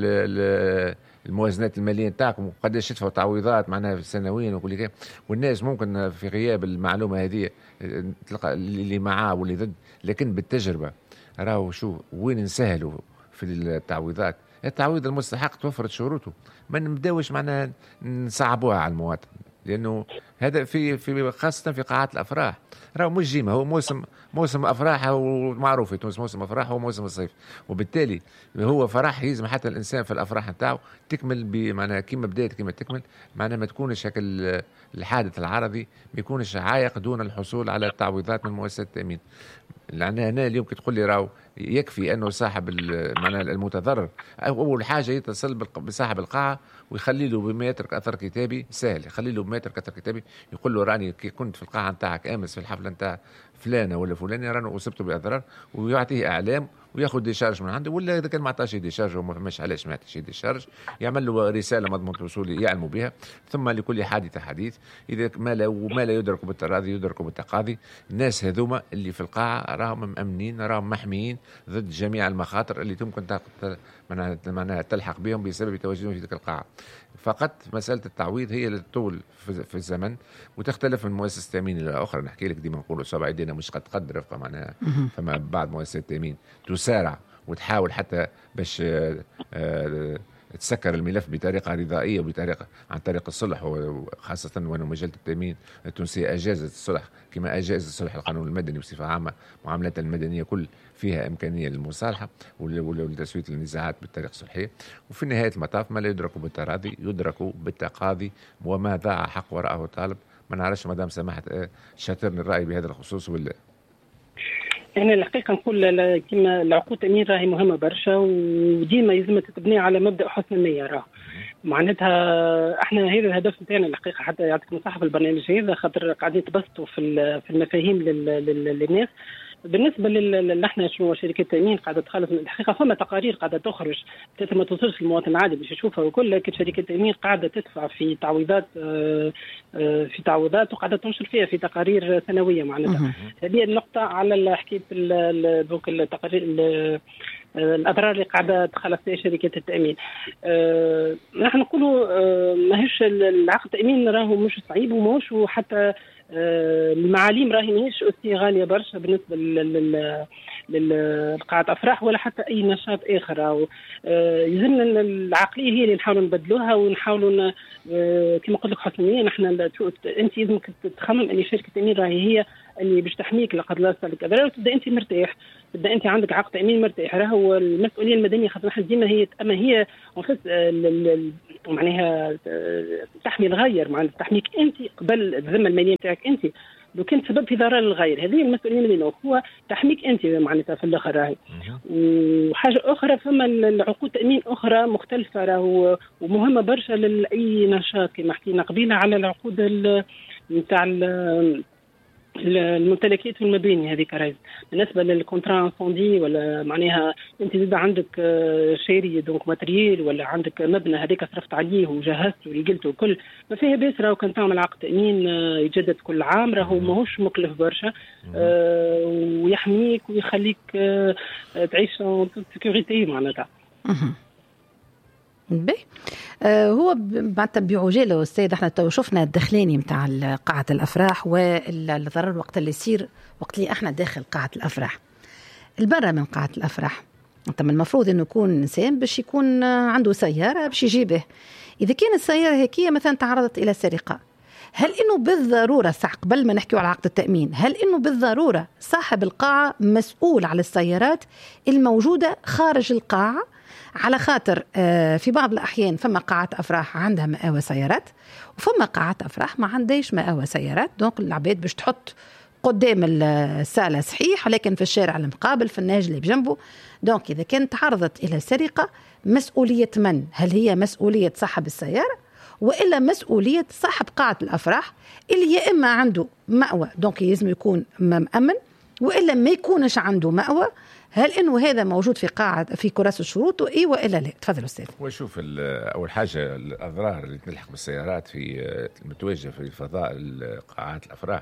الموازنات الماليه نتاعكم وقداش تدفعوا تعويضات معناها سنويا وكل كده، والناس ممكن في غياب المعلومه هذه تلقى اللي معاه واللي ضد. لكن بالتجربه راهو شو وين نسهلوا في التعويضات. التعويض المستحق توفرت شروطه، ما نبداوش معناها نصعبوها على المواطن، لانه هذا في في خاصه في قاعات الافراح راهو مش جيمه، هو موسم موسم افراح ومعروف في تونس موسم افراح هو موسم الصيف، وبالتالي هو فرح يلزم حتى الانسان في الافراح نتاعو تكمل بمعنى كيما بدات كيما تكمل، معناها ما تكونش هكا الحادث العرضي ما يكونش عائق دون الحصول على التعويضات من مؤسسات التامين. لأن هنا اليوم كي تقول لي راهو يكفي انه صاحب معناها المتضرر اول حاجه يتصل بصاحب القاعه ويخلي له بما يترك اثر كتابي سهل، يخلي له بما يترك اثر كتابي يقول له راني كي كنت في القاعه نتاعك امس في الحفله نتاع فلانه ولا فلانه راني اصبت باضرار، ويعطيه اعلام وياخذ ديشارج من عنده، ولا اذا كان ما عطاش ديشارج وما فهمش علاش ما عطاش ديشارج يعمل له رساله مضمون وصولي يعلموا بها. ثم لكل حادثه حديث، اذا ما لا وما لا يدرك بالتراضي يدرك بالتقاضي. الناس هذوما اللي في القاعه راهم مأمنين، راهم محميين ضد جميع المخاطر اللي تمكن معناها تلحق بهم بسبب تواجدهم في تلك القاعه. فقط مساله التعويض هي اللي تطول في الزمن وتختلف من مؤسسه تامين الى اخرى. نحكي لك ديما نقولوا سبع ايدينا مش قد قد رفقه، معناها فما بعض مؤسسات التامين تسارع وتحاول حتى باش تسكر الملف بطريقه رضائيه وبطريقه عن طريق الصلح، وخاصه وان مجله التامين التونسيه اجازت الصلح كما اجاز الصلح القانون المدني بصفه عامه. معاملات المدنيه كل فيها امكانيه للمصالحه ولتسويه النزاعات بالطريقه الصحيه، وفي نهايه المطاف ما لا يدرك بالتراضي يدرك بالتقاضي، وما ضاع حق وراءه طالب. ما نعرفش مدام سمحت شاطرني الراي بهذا الخصوص ولا؟ أنا الحقيقة نقول كما العقود التأمين راهي مهمة برشا، وديما يلزم تتبني على مبدأ حسن النية. راه معناتها احنا هذا الهدف نتاعنا الحقيقة، حتى يعطيكم الصحة في البرنامج هذا خاطر قاعدين نتبسطوا في في المفاهيم للناس. بالنسبه لل احنا شنو شركات التامين قاعده تخلص الحقيقه، فما تقارير قاعده تخرج ما توصلش للمواطن العادي باش يشوفها وكل، لكن شركات التامين قاعده تدفع في تعويضات في تعويضات وقاعده تنشر فيها في تقارير سنويه. معناتها هذه النقطه على حكايه دونك التقارير الاضرار اللي قاعده تخلص فيها شركات التامين. أه نحن نقولوا أه ماهيش العقد التامين راهو مش صعيب وماهوش حتى أه المعاليم راهي ماهيش أوسي غاليه برشا بالنسبه لل للقاعات افراح ولا حتى اي نشاط اخر. أو أه يلزمنا العقليه هي اللي نحاولوا نبدلوها ونحاولوا أه كما قلت لك حسنيه نحن انت لازمك تخمم ان شركه التامين راهي هي اللي باش تحميك لقد لا صار لك اضرار وتبدا انت مرتاح، تبدا انت عندك عقد تامين مرتاح. راهو المسؤوليه المدنيه خاطر نحن ديما هي اما هي معناها تحمي الغير، معناها تحميك انت قبل الذمه الماليه نتاعك انت لو كنت سبب في ضرر الغير. هذه المسؤوليه المدنيه هو تحميك انت معناتها في الاخر. راهي وحاجه اخرى فما العقود تامين اخرى مختلفه راهو ومهمه برشا لاي نشاط كما حكينا قبيله على العقود نتاع الممتلكات والمباني. هذيك راهي بالنسبه للكونترا انسوندي ولا معناها انت زاد عندك شيري دونك ماتريال ولا عندك مبنى هذيك صرفت عليه وجهزته ورجلته وكل ما فيها باس راهو كان تعمل عقد تامين يجدد كل عام راهو ماهوش مكلف برشا آه ويحميك ويخليك آه تعيش سيكوريتي معناتها. بي آه هو معناتها بعجاله استاذ احنا تو شفنا الدخلاني نتاع قاعه الافراح والضرر وقت اللي يصير وقت اللي احنا داخل قاعه الافراح. البرة من قاعه الافراح انت من المفروض انه يكون انسان باش يكون عنده سياره باش يجيبه. اذا كانت السياره هيك مثلا تعرضت الى سرقه، هل انه بالضروره صح قبل ما نحكيو على عقد التامين هل انه بالضروره صاحب القاعه مسؤول على السيارات الموجوده خارج القاعه؟ على خاطر في بعض الأحيان فما قاعات أفراح عندها مأوى سيارات وفما قاعات أفراح ما عندهاش مأوى سيارات. دونك العباد باش تحط قدام السالة صحيح ولكن في الشارع المقابل في النهج اللي بجنبه. دونك إذا كانت تعرضت إلى سرقة مسؤولية من؟ هل هي مسؤولية صاحب السيارة وإلا مسؤولية صاحب قاعة الأفراح اللي يا إما عنده مأوى دونك لازم يكون مأمن وإلا ما يكونش عنده مأوى؟ هل إنه هذا موجود في قاعة في كراسة الشروط وإيه وإلا لا؟ تفضل أستاذ. وشوف أول حاجة الأضرار اللي تلحق بالسيارات في المتواجدة في فضاء قاعات الأفراح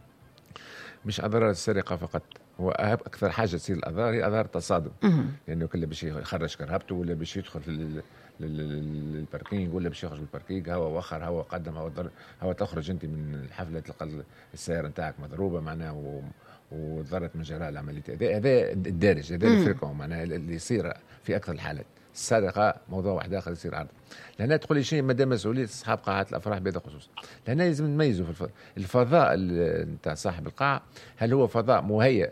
مش أضرار السرقة فقط، هو أكثر حاجة تصير الأضرار هي أضرار تصادم. لأنه يعني كله باش يخرج كرهبته ولا باش يدخل في للباركينج ولا باش يخرج من الباركينج هوا وخر هوا قدم هوا ضر هوا تخرج أنت من الحفلة تلقى السيارة نتاعك مضروبة معناها وضرت من جراء العملية. هذا هذا الدارج هذا الفرق معناها اللي يصير في أكثر الحالات. السرقة موضوع واحد آخر يصير عرض. لهنا تقول لي شيء مدى مسؤولية أصحاب قاعات الأفراح بهذا الخصوص. لهنا لازم نميزوا في الفضاء نتاع صاحب القاعة، هل هو فضاء مهيأ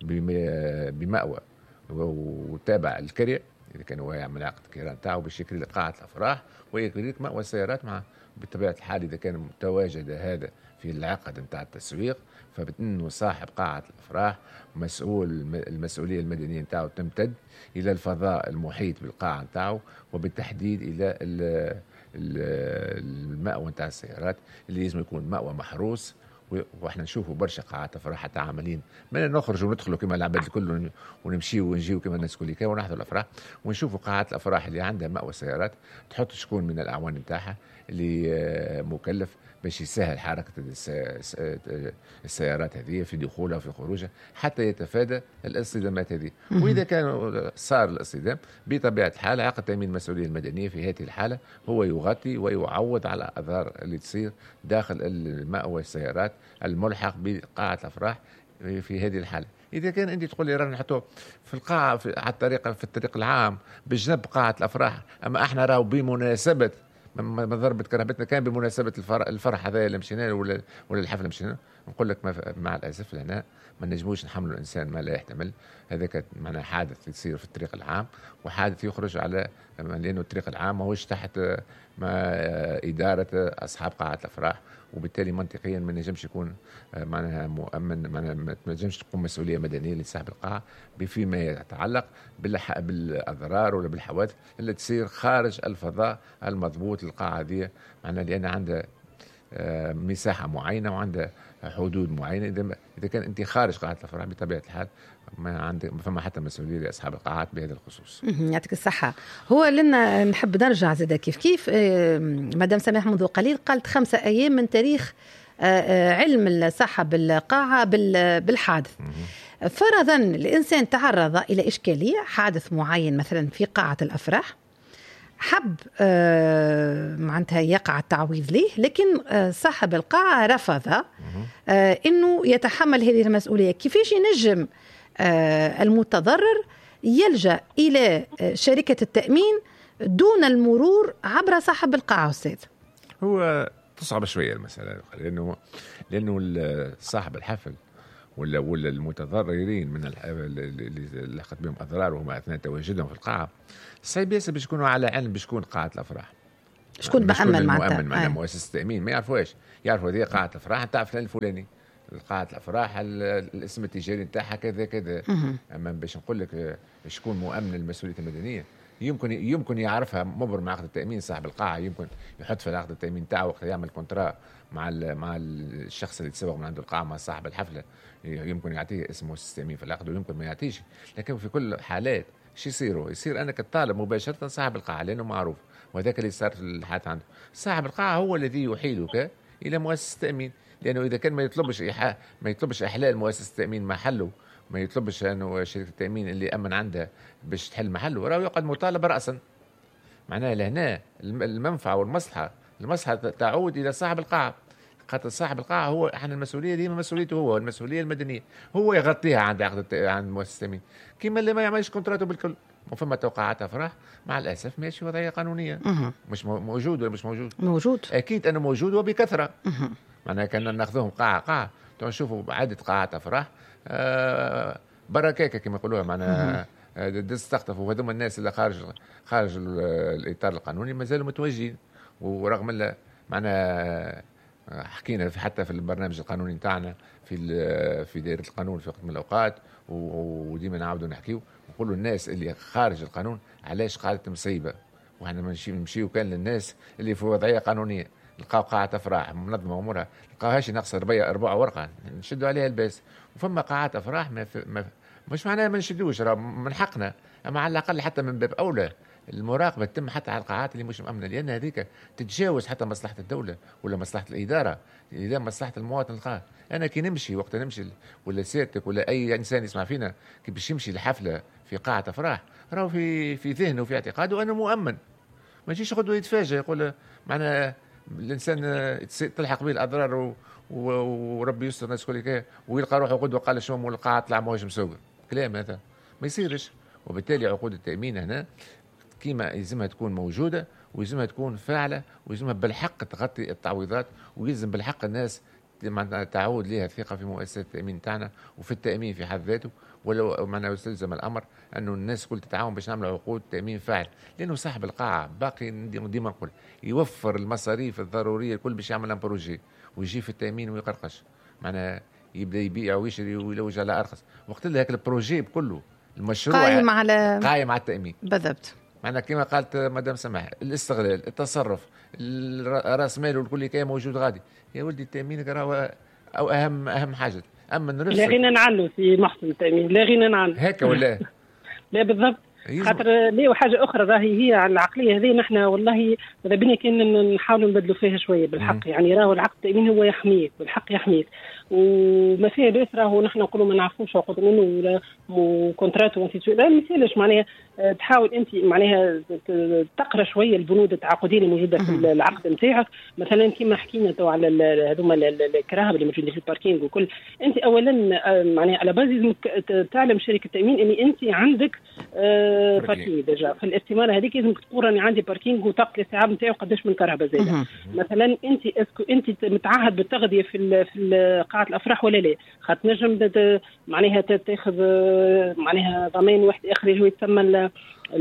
بمأوى وتابع الكرية إذا كان هو يعمل عقد كيران نتاعو باش يكري قاعة الأفراح ويكري لك مأوى السيارات مع بطبيعة الحال إذا كان متواجد هذا في العقد نتاع التسويق فبأنه صاحب قاعة الأفراح مسؤول المسؤولية المدنية نتاعو تمتد إلى الفضاء المحيط بالقاعة نتاعو وبالتحديد إلى المأوى نتاع السيارات اللي لازم يكون مأوى محروس. واحنا نشوفوا برشا قاعات افراح حتى عاملين ما نخرجوا وندخلوا كما العباد الكل ونمشيوا ونجيوا كما الناس كل كانوا ونحضروا الافراح ونشوفوا قاعات الافراح اللي عندها مأوى سيارات تحط شكون من الاعوان نتاعها اللي مكلف باش يسهل حركه السيارات هذه في دخولها وفي خروجها حتى يتفادى الاصطدامات هذه. واذا كان صار الاصطدام بطبيعه الحال عقد تامين المسؤوليه المدنيه في هذه الحاله هو يغطي ويعوض على الاضرار اللي تصير داخل المأوى السيارات الملحق بقاعه الافراح في هذه الحاله. اذا كان انت تقول لي رانا نحطوه في القاعه في على الطريق في الطريق العام بجنب قاعه الافراح، اما احنا راهو بمناسبه ما ضربت كرهبتنا كان بمناسبه الفرح, الفرح هذا اللي مشينا ولا ولا الحفله مشينا نقول لك مع الاسف لنا ما نجموش نحملوا الانسان ما لا يحتمل. هذا كان معناها حادث يصير في الطريق العام وحادث يخرج على لانه الطريق العام ماهوش تحت ما اداره اصحاب قاعه الافراح وبالتالي منطقيا ما نجمش يكون معناها مؤمن معناها ما نجمش تقوم مسؤوليه مدنيه لصاحب القاعه فيما يتعلق بالاضرار ولا بالحوادث اللي تصير خارج الفضاء المضبوط للقاعه هذه معناها لان عندها مساحه معينه وعندها حدود معينه. اذا اذا كان انت خارج قاعه الافراح بطبيعه الحال ما عندك ما فما حتى مسؤوليه لاصحاب القاعات بهذا الخصوص. يعطيك الصحه. هو لنا نحب نرجع زاد كيف كيف مدام سماح منذ قليل قالت خمسة ايام من تاريخ علم صاحب القاعه بالحادث. فرضا الإنسان تعرض إلى إشكالية، حادث معين مثلا في قاعة الأفراح، حب آه معناتها يقع التعويض ليه، لكن آه صاحب القاعة رفض آه إنه يتحمل هذه المسؤولية. كيفاش ينجم آه المتضرر يلجأ إلى آه شركة التأمين دون المرور عبر صاحب القاعة أستاذ؟ هو تصعب شوية المسألة، لأنه لأنه صاحب الحفل ولا ولا المتضررين من اللي لحقت بهم أضرار وهم أثناء تواجدهم في القاعة، صعب ياسر باش يكونوا على علم باش تكون قاعة الأفراح. شكون مأمن معناتها؟ معناتها مؤسسة التأمين ما يعرفوهاش، يعرفوا هذه قاعة الأفراح نتاع فلان الفلاني، قاعة الأفراح الاسم التجاري نتاعها كذا كذا. أما باش نقول لك شكون مؤمن المسؤولية المدنية، يمكن يمكن يعرفها مبرم عقد التأمين صاحب القاعة، يمكن يحط في عقد التأمين تاعه وقت يعمل كونترا مع مع الشخص اللي تسوق من عنده القاعة مع صاحب الحفلة، يمكن يعطيه اسم مؤسسة التأمين في العقد ويمكن ما يعطيش. لكن في كل حالات شو يصيروا؟ يصير أنك تطالب مباشرة صاحب القاعة لأنه معروف، وهذاك اللي صار في الحادث عنده. صاحب القاعة هو الذي يحيلك إلى مؤسسة التأمين، لأنه إذا كان ما يطلبش إيحاء ما يطلبش إحلال مؤسسة التأمين محله، ما يطلبش أنه شركة التأمين اللي أمن عنده باش تحل محله، راه يقعد مطالب رأسا. معناها لهنا المنفعة والمصلحة المصلحة تعود إلى صاحب القاعة، خاطر صاحب القاعة هو احنا المسؤولية ديما مسؤوليته هو، المسؤولية المدنية هو يغطيها عند عقد عند مؤسسة التأمين، كيما اللي ما يعملش كونتراته بالكل. وفما توقعات أفراح مع الأسف ماشي وضعية قانونية. مه. مش موجود ولا مش موجود؟ موجود أكيد أنه موجود وبكثرة. معناها كنا ناخذوهم قاعة قاعة نشوفوا عدة قاعات أفراح آه بركاكة كما يقولوها، معناها دز تخطفوا، وهذوما الناس اللي خارج خارج الإطار القانوني ما زالوا متواجدين. ورغم الله معناها حكينا حتى في البرنامج القانوني نتاعنا في في دائرة القانون في وقت من الأوقات، وديما نعاودوا نحكيو نقولوا الناس اللي خارج القانون علاش قاعدة مصيبة، وحنا نمشي نمشيو كان للناس اللي في وضعية قانونية لقاو قاعة أفراح منظمة أمورها، لقاوهاش ناقصة ربيع أربعة ورقة نشدوا عليها الباس. وفما قاعات أفراح ما, ما مش معناها ما نشدوش، راه من حقنا، أما على الأقل حتى من باب أولى المراقبة تتم حتى على القاعات اللي مش مأمنة، لأن هذيك تتجاوز حتى مصلحة الدولة ولا مصلحة الإدارة، إذا مصلحة المواطن القاعد. أنا كي نمشي وقت نمشي ولا سيادتك ولا أي إنسان يسمع فينا كي باش يمشي لحفلة في قاعة أفراح، راه في في ذهنه وفي اعتقاده أنه مؤمن. ما يجيش يقعد يتفاجئ يقول معنا الإنسان تلحق به الأضرار وربي يستر الناس كل ويلقى روحه قدوة قال شوم والقاعة طلع موهش مسوق. كلام هذا ما يصيرش. وبالتالي عقود التأمين هنا كيما يلزمها تكون موجودة ويلزمها تكون فاعلة ويلزمها بالحق تغطي التعويضات، ويلزم بالحق الناس تعود لها الثقة في مؤسسة التأمين تاعنا وفي التأمين في حد ذاته. ولو معنا يستلزم الأمر أنه الناس كل تتعاون باش نعمل عقود تأمين فاعل، لأنه صاحب القاعة باقي ديما نقول يوفر المصاريف الضرورية الكل باش يعمل بروجي ويجي في التأمين ويقرقش، معنا يبدأ يبيع ويشري ويلوج على أرخص، وقت اللي هيك البروجي بكله المشروع قايم على قايم على التأمين بالضبط. معنا كما قالت مدام سماح الاستغلال التصرف راس مال والكل كان موجود غادي. يا ولدي التأمين راهو أو أهم أهم حاجة. أما لا غنى نعلو في محصن التأمين، لا غنى نعلو هيك ولا لا بالضبط. خاطر ليه وحاجة أخرى راهي هي على العقلية هذه نحن والله إذا بني كان نحاولوا نبدلوا فيها شوية بالحق. م. يعني راهو العقد التأمين هو يحميك بالحق يحميك، وما فيه بس راهو نحن نقولوا ما نعرفوش عقود منه ولا كونترات وانتي لا مثالش معناها تحاول أنت معناها تقرأ شوية البنود التعاقدية اللي موجودة في العقد نتاعك. مثلا كما حكينا تو على هذوما الكراهب اللي موجودين في الباركينج وكل، أنت أولا معناها على بازي تعلم شركة التأمين أني أنت عندك باركينج ديجا في الاستمارة هذيك لازم تقول راني عندي باركينج وطاقة الاستيعاب نتاعو قداش من كهرباء زايدة. مثلا أنت اسكو أنت متعهد بالتغذية في في قاعة الأفراح ولا لا؟ خاطر نجم معناها تاخذ معناها ضمان واحد آخر اللي هو يتسمى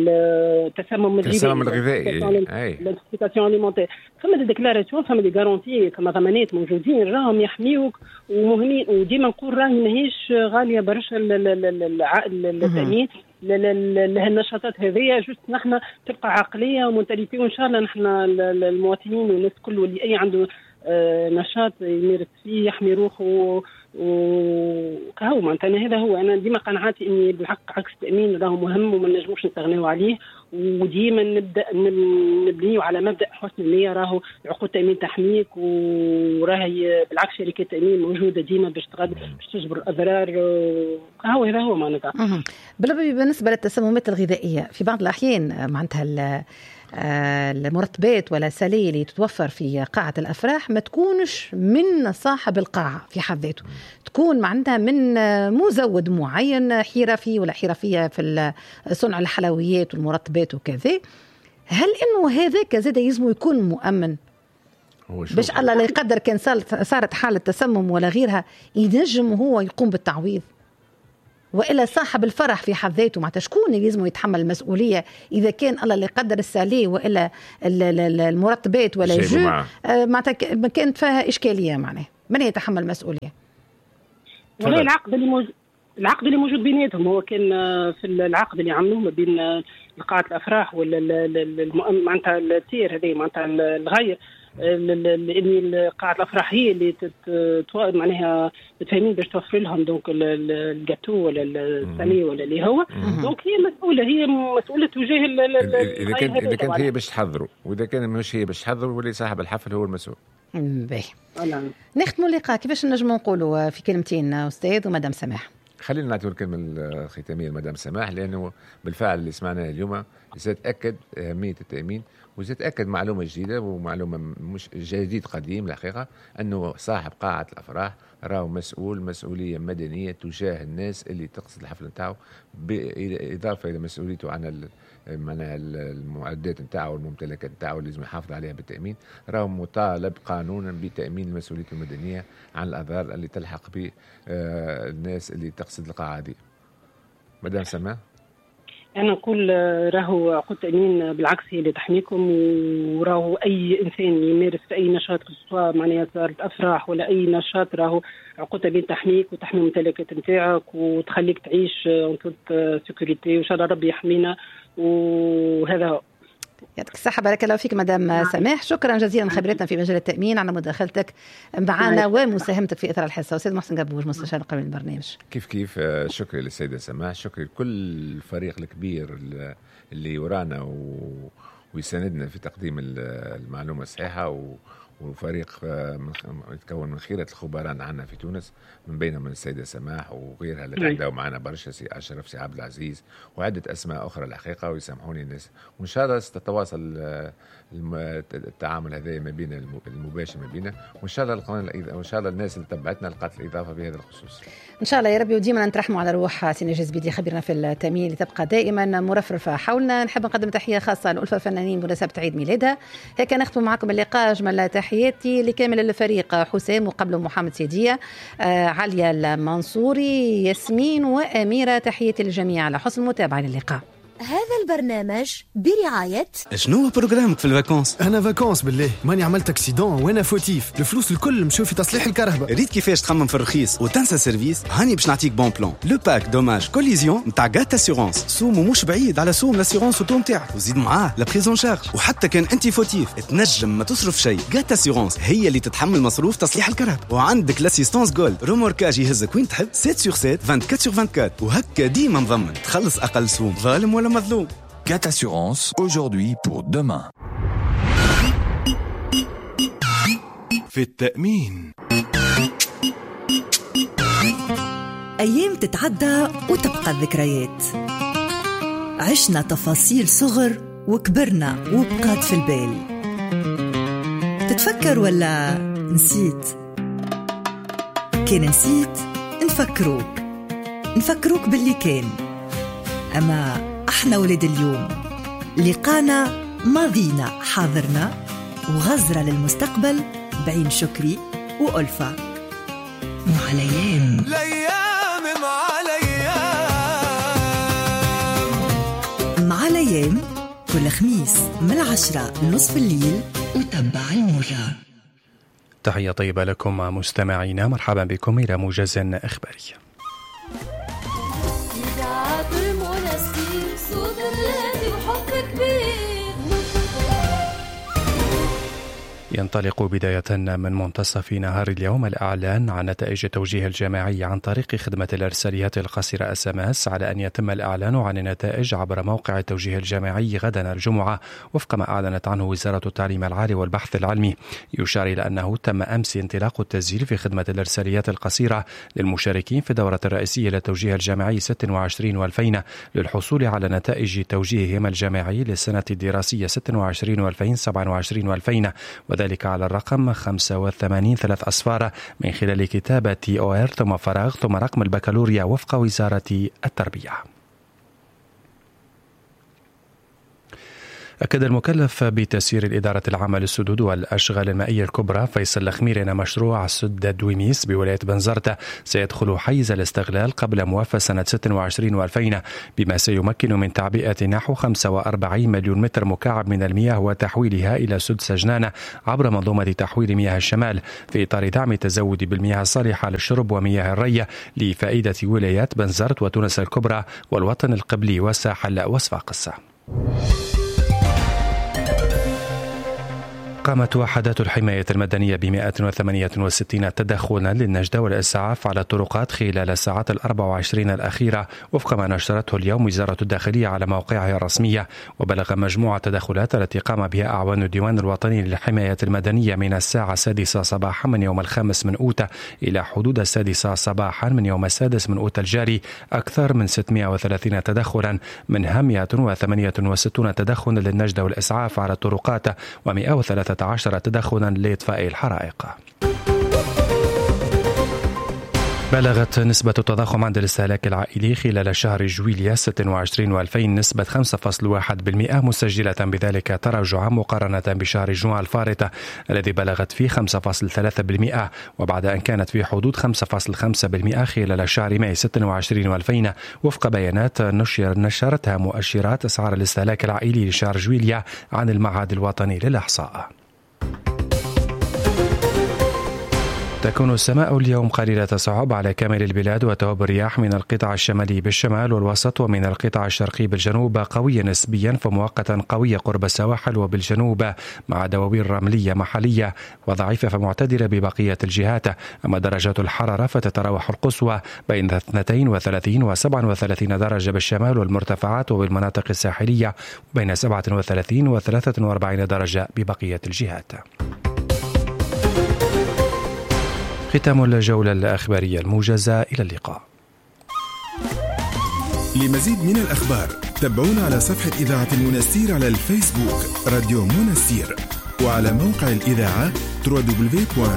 التسمم التسمم الغذائي، الانتيكاسيون اليمونتير. فما دي ديكلاراسيون فما دي غارونتي كما ضمانات موجودين راهم يحميوك ومهمين. وديما نقول راهي ماهيش غالية برشا التأمين لهالنشاطات هذه، جست نحن تبقى عقلية ومنتاليتي، وإن شاء الله نحن المواطنين والناس كل واللي أي عنده نشاط يمارس فيه يحمي روحه وكهو معناتها هذا هو. انا ديما قناعاتي اني بالحق عكس التامين راهو مهم وما نجموش نستغنيو عليه، وديما نبدا نبنيو على مبدا حسن النيه. راهو عقود تامين تحميك، وراهي بالعكس شركات التامين موجوده ديما باش تغد باش تجبر الاضرار. هو هذا هو معناتها. بالنسبه للتسممات الغذائيه في بعض الاحيان معناتها المرطبات ولا سليل اللي تتوفر في قاعة الأفراح ما تكونش من صاحب القاعة في حد ذاته، تكون معناتها من مزود معين حرفي ولا حرفية في صنع الحلويات والمرطبات وكذا. هل إنه هذا كزاد يلزم يكون مؤمن باش الله لا يقدر كان صارت حالة تسمم ولا غيرها ينجم هو يقوم بالتعويض؟ وإلا صاحب الفرح في حد ذاته معناتها شكون اللي لازم يتحمل المسؤولية إذا كان الله اللي يقدر السالي وإلا المرطبات ولا جو معناتها ما كانت فيها إشكالية معناه من يتحمل المسؤولية؟ والله العقد اللي موجود العقد اللي موجود بيناتهم هو كان في العقد اللي عملوه ما بين قاعة الأفراح ولا معناتها التير هذه معناتها الغير لأن قاعة الأفراح هي اللي تتوا معناها متفاهمين باش توفر لهم دونك الجاتو ولا السامي ولا اللي هو دونك هي مسؤولة هي مسؤولة تجاه إذا كان إذا كانت هي باش تحضروا، وإذا كان مش هي باش تحضروا واللي صاحب الحفل هو المسؤول. باهي نختموا اللقاء كيفاش نجموا نقولوا في كلمتين أستاذ ومدام سماح؟ خلينا نعطيو الكلمة الختامية لمدام سماح، لأنه بالفعل اللي سمعناه اليوم سيتأكد أهمية التأمين وسيتأكد معلومة جديدة ومعلومة مش جديد قديم الحقيقة، أنه صاحب قاعة الأفراح راهو مسؤول مسؤولية مدنية تجاه الناس اللي تقصد الحفل نتاعو، بالإضافة إلى مسؤوليته عن معناها المعدات نتاعو والممتلكات نتاعو اللي لازم يحافظ عليها بالتأمين. راهو مطالب قانونا بتأمين المسؤولية المدنية عن الأضرار اللي تلحق بالناس اللي تقصد القاعة دي. مدام سما، أنا نقول راهو عقود تأمين بالعكس هي اللي تحميكم، وراهو أي إنسان يمارس في أي نشاط سواء معناها صارت أفراح ولا أي نشاط راهو عقود تأمين تحميك وتحمي الممتلكات نتاعك وتخليك تعيش أنت سيكوريتي، وإن شاء الله ربي يحمينا. وهذا هو. يعطيك الصحة، بارك الله فيك مدام سماح، شكرا جزيلا خبرتنا في مجال التأمين على مداخلتك معنا ومساهمتك في إثر الحصة. أستاذ محسن قبوج مستشار قانوني البرنامج. كيف كيف شكرا للسيدة سماح، شكرا لكل الفريق الكبير اللي ورانا و... ويساندنا في تقديم المعلومة الصحيحة و... وفريق يتكون من خيرة الخبراء عندنا في تونس، من بينهم السيدة سماح وغيرها اللي عندها معنا برشا، سي أشرف، سي عبد العزيز، وعدة أسماء أخرى الحقيقة، ويسامحوني الناس. وإن شاء الله ستتواصل التعامل هذا ما بين المباشر ما بيننا، وإن شاء الله القناة وإن شاء الله الناس اللي تبعتنا لقات الإضافة بهذا الخصوص إن شاء الله يا ربي. وديما نترحموا على روح سي نجاز بيدي خبيرنا في التأمين اللي تبقى دائما مرفرفة حولنا. نحب نقدم تحية خاصة لألفة الفنانين بمناسبة عيد ميلادها. هيك نختم معكم اللقاء. أجمل تحياتي لكامل الفريق، حسام وقبله محمد سيدية، آه عليا المنصوري، ياسمين وأميرة. تحياتي للجميع على حسن المتابعة للقاء. هذا البرنامج برعاية. شنو برنامجك في الفاكونس؟ انا فاكونس بالله، ماني عملت اكسيدون وانا فوتيف، الفلوس الكل مشوا في تصليح الكهرباء. ريت كيفاش تخمم في الرخيص وتنسى سيرفيس؟ هاني باش نعطيك بون بلان. لو باك دوماج كوليزيون نتاع غات اسيورونس، سومو مش بعيد على سوم لاسيورونس اوتو نتاعك، وزيد معاه لا بريزون شارج. وحتى كان انت فوتيف تنجم ما تصرف شيء، غات اسيورونس هي اللي تتحمل مصروف تصليح الكهرباء. وعندك لاسيستانس جولد، روموركاج يهزك وين تحب، سبعة سور سبعة، أربعة وعشرين سور أربعة وعشرين، وهكا ديما مضمن تخلص اقل سوم، ظالم ولا مظلوم. Gat Assurance, aujourd'hui pour demain. في التأمين أيام تتعدى وتبقى الذكريات، عشنا تفاصيل صغر وكبرنا وبقات في البال. تتفكر ولا نسيت؟ كان نسيت نفكروك نفكروك باللي كان. أما احنا ولاد اليوم لقانا ماضينا حاضرنا وغزرة للمستقبل بعين شكري وألفة. مع الأيام الأيام مع الأيام مع الأيام كل خميس من العشرة لنصف الليل، وتبع الموجة. تحية طيبة لكم مستمعينا، مرحبا بكم إلى موجز إخباري. ينطلق بداية من منتصف نهار اليوم الإعلان عن نتائج التوجيه الجامعي عن طريق خدمة الإرساليات القصيرة إس إم إس، على أن يتم الإعلان عن النتائج عبر موقع التوجيه الجامعي غدا الجمعة وفق ما أعلنت عنه وزارة التعليم العالي والبحث العلمي. يشار إلى أنه تم أمس انطلاق التسجيل في خدمة الإرساليات القصيرة للمشاركين في الدورة الرئيسية للتوجيه الجامعي ستة وعشرين وألفين للحصول على نتائج توجيههم الجامعي للسنة الدراسية ستة وعشرين وألفين سبعة وعشرين وألفين، وذلك على الرقم خمسة وثمانين ثلاث أصفار من خلال كتابة تي أو إر ثم فراغ ثم رقم البكالوريا وفق وزارة التربية. أكد المكلف بتسيير الإدارة العامة للسدود والأشغال المائية الكبرى فيصل الخميري أن مشروع سد دويميس بولاية بنزرت سيدخل حيز الاستغلال قبل موافى سنة ستة وعشرين وألفين، بما سيمكن من تعبئة نحو خمسة وأربعين مليون متر مكعب من المياه وتحويلها إلى سد سجنان عبر منظومة تحويل مياه الشمال، في إطار دعم التزود بالمياه الصالحة للشرب ومياه الري لفائدة ولايات بنزرت وتونس الكبرى والوطن القبلي والساحل وصفاقس. قامت وحدات الحماية المدنية ب مئة وثمانية وستين تدخلا للنجدة والإسعاف على الطرقات خلال الساعات الأربع وعشرين الأخيرة وفق ما نشرته اليوم وزارة الداخلية على موقعها الرسمية. وبلغ مجموعة التدخلات التي قام بها أعوان الديوان الوطني للحماية المدنية من الساعة السادسة صباحا من يوم الخامس من أوت إلى حدود السادسة صباحا من يوم السادس من أوت الجاري أكثر من ستمئة وثلاثين تدخلا، منها مئة وثمانية وستين تدخلا للنجدة والإسعاف على الطرقات ومئة وثلاثة عشر تدخلا لإطفاء الحرائق. بلغت نسبة التضخم عند الاستهلاك العائلي خلال شهر جويلية ستة وعشرين وألفين نسبة خمسة فاصلة واحد بالمئة، مسجلة بذلك تراجعا مقارنة بشهر جوان الفارط الذي بلغت فيه خمسة فاصلة ثلاثة بالمئة، وبعد أن كانت في حدود خمسة فاصلة خمسة بالمئة خلال شهر ماي ستة وعشرين وألفين وفق بيانات نشر نشرتها مؤشرات أسعار الاستهلاك العائلي لشهر جويلية عن المعهد الوطني للإحصاء. تكون السماء اليوم قليلة صعب على كامل البلاد، وتهب الرياح من القطاع الشمالي بالشمال والوسط ومن القطاع الشرقي بالجنوب قوية نسبيا فمؤقتا قوية قرب السواحل وبالجنوب، مع دواوين رملية محلية وضعيفة فمعتدلة ببقية الجهات. أما درجات الحرارة فتتراوح القصوى بين اثنتين وثلاثين وسبعة وثلاثين درجة بالشمال والمرتفعات وبالمناطق الساحلية، وبين سبعة وثلاثين وثلاثة وأربعين درجة ببقية الجهات. ختام الجولة الأخبارية الموجزة، إلى اللقاء. لمزيد من الأخبار تابعونا على صفحة إذاعة المنستير على الفيسبوك راديو منستير، وعلى موقع الإذاعة دبليو دبليو دبليو دوت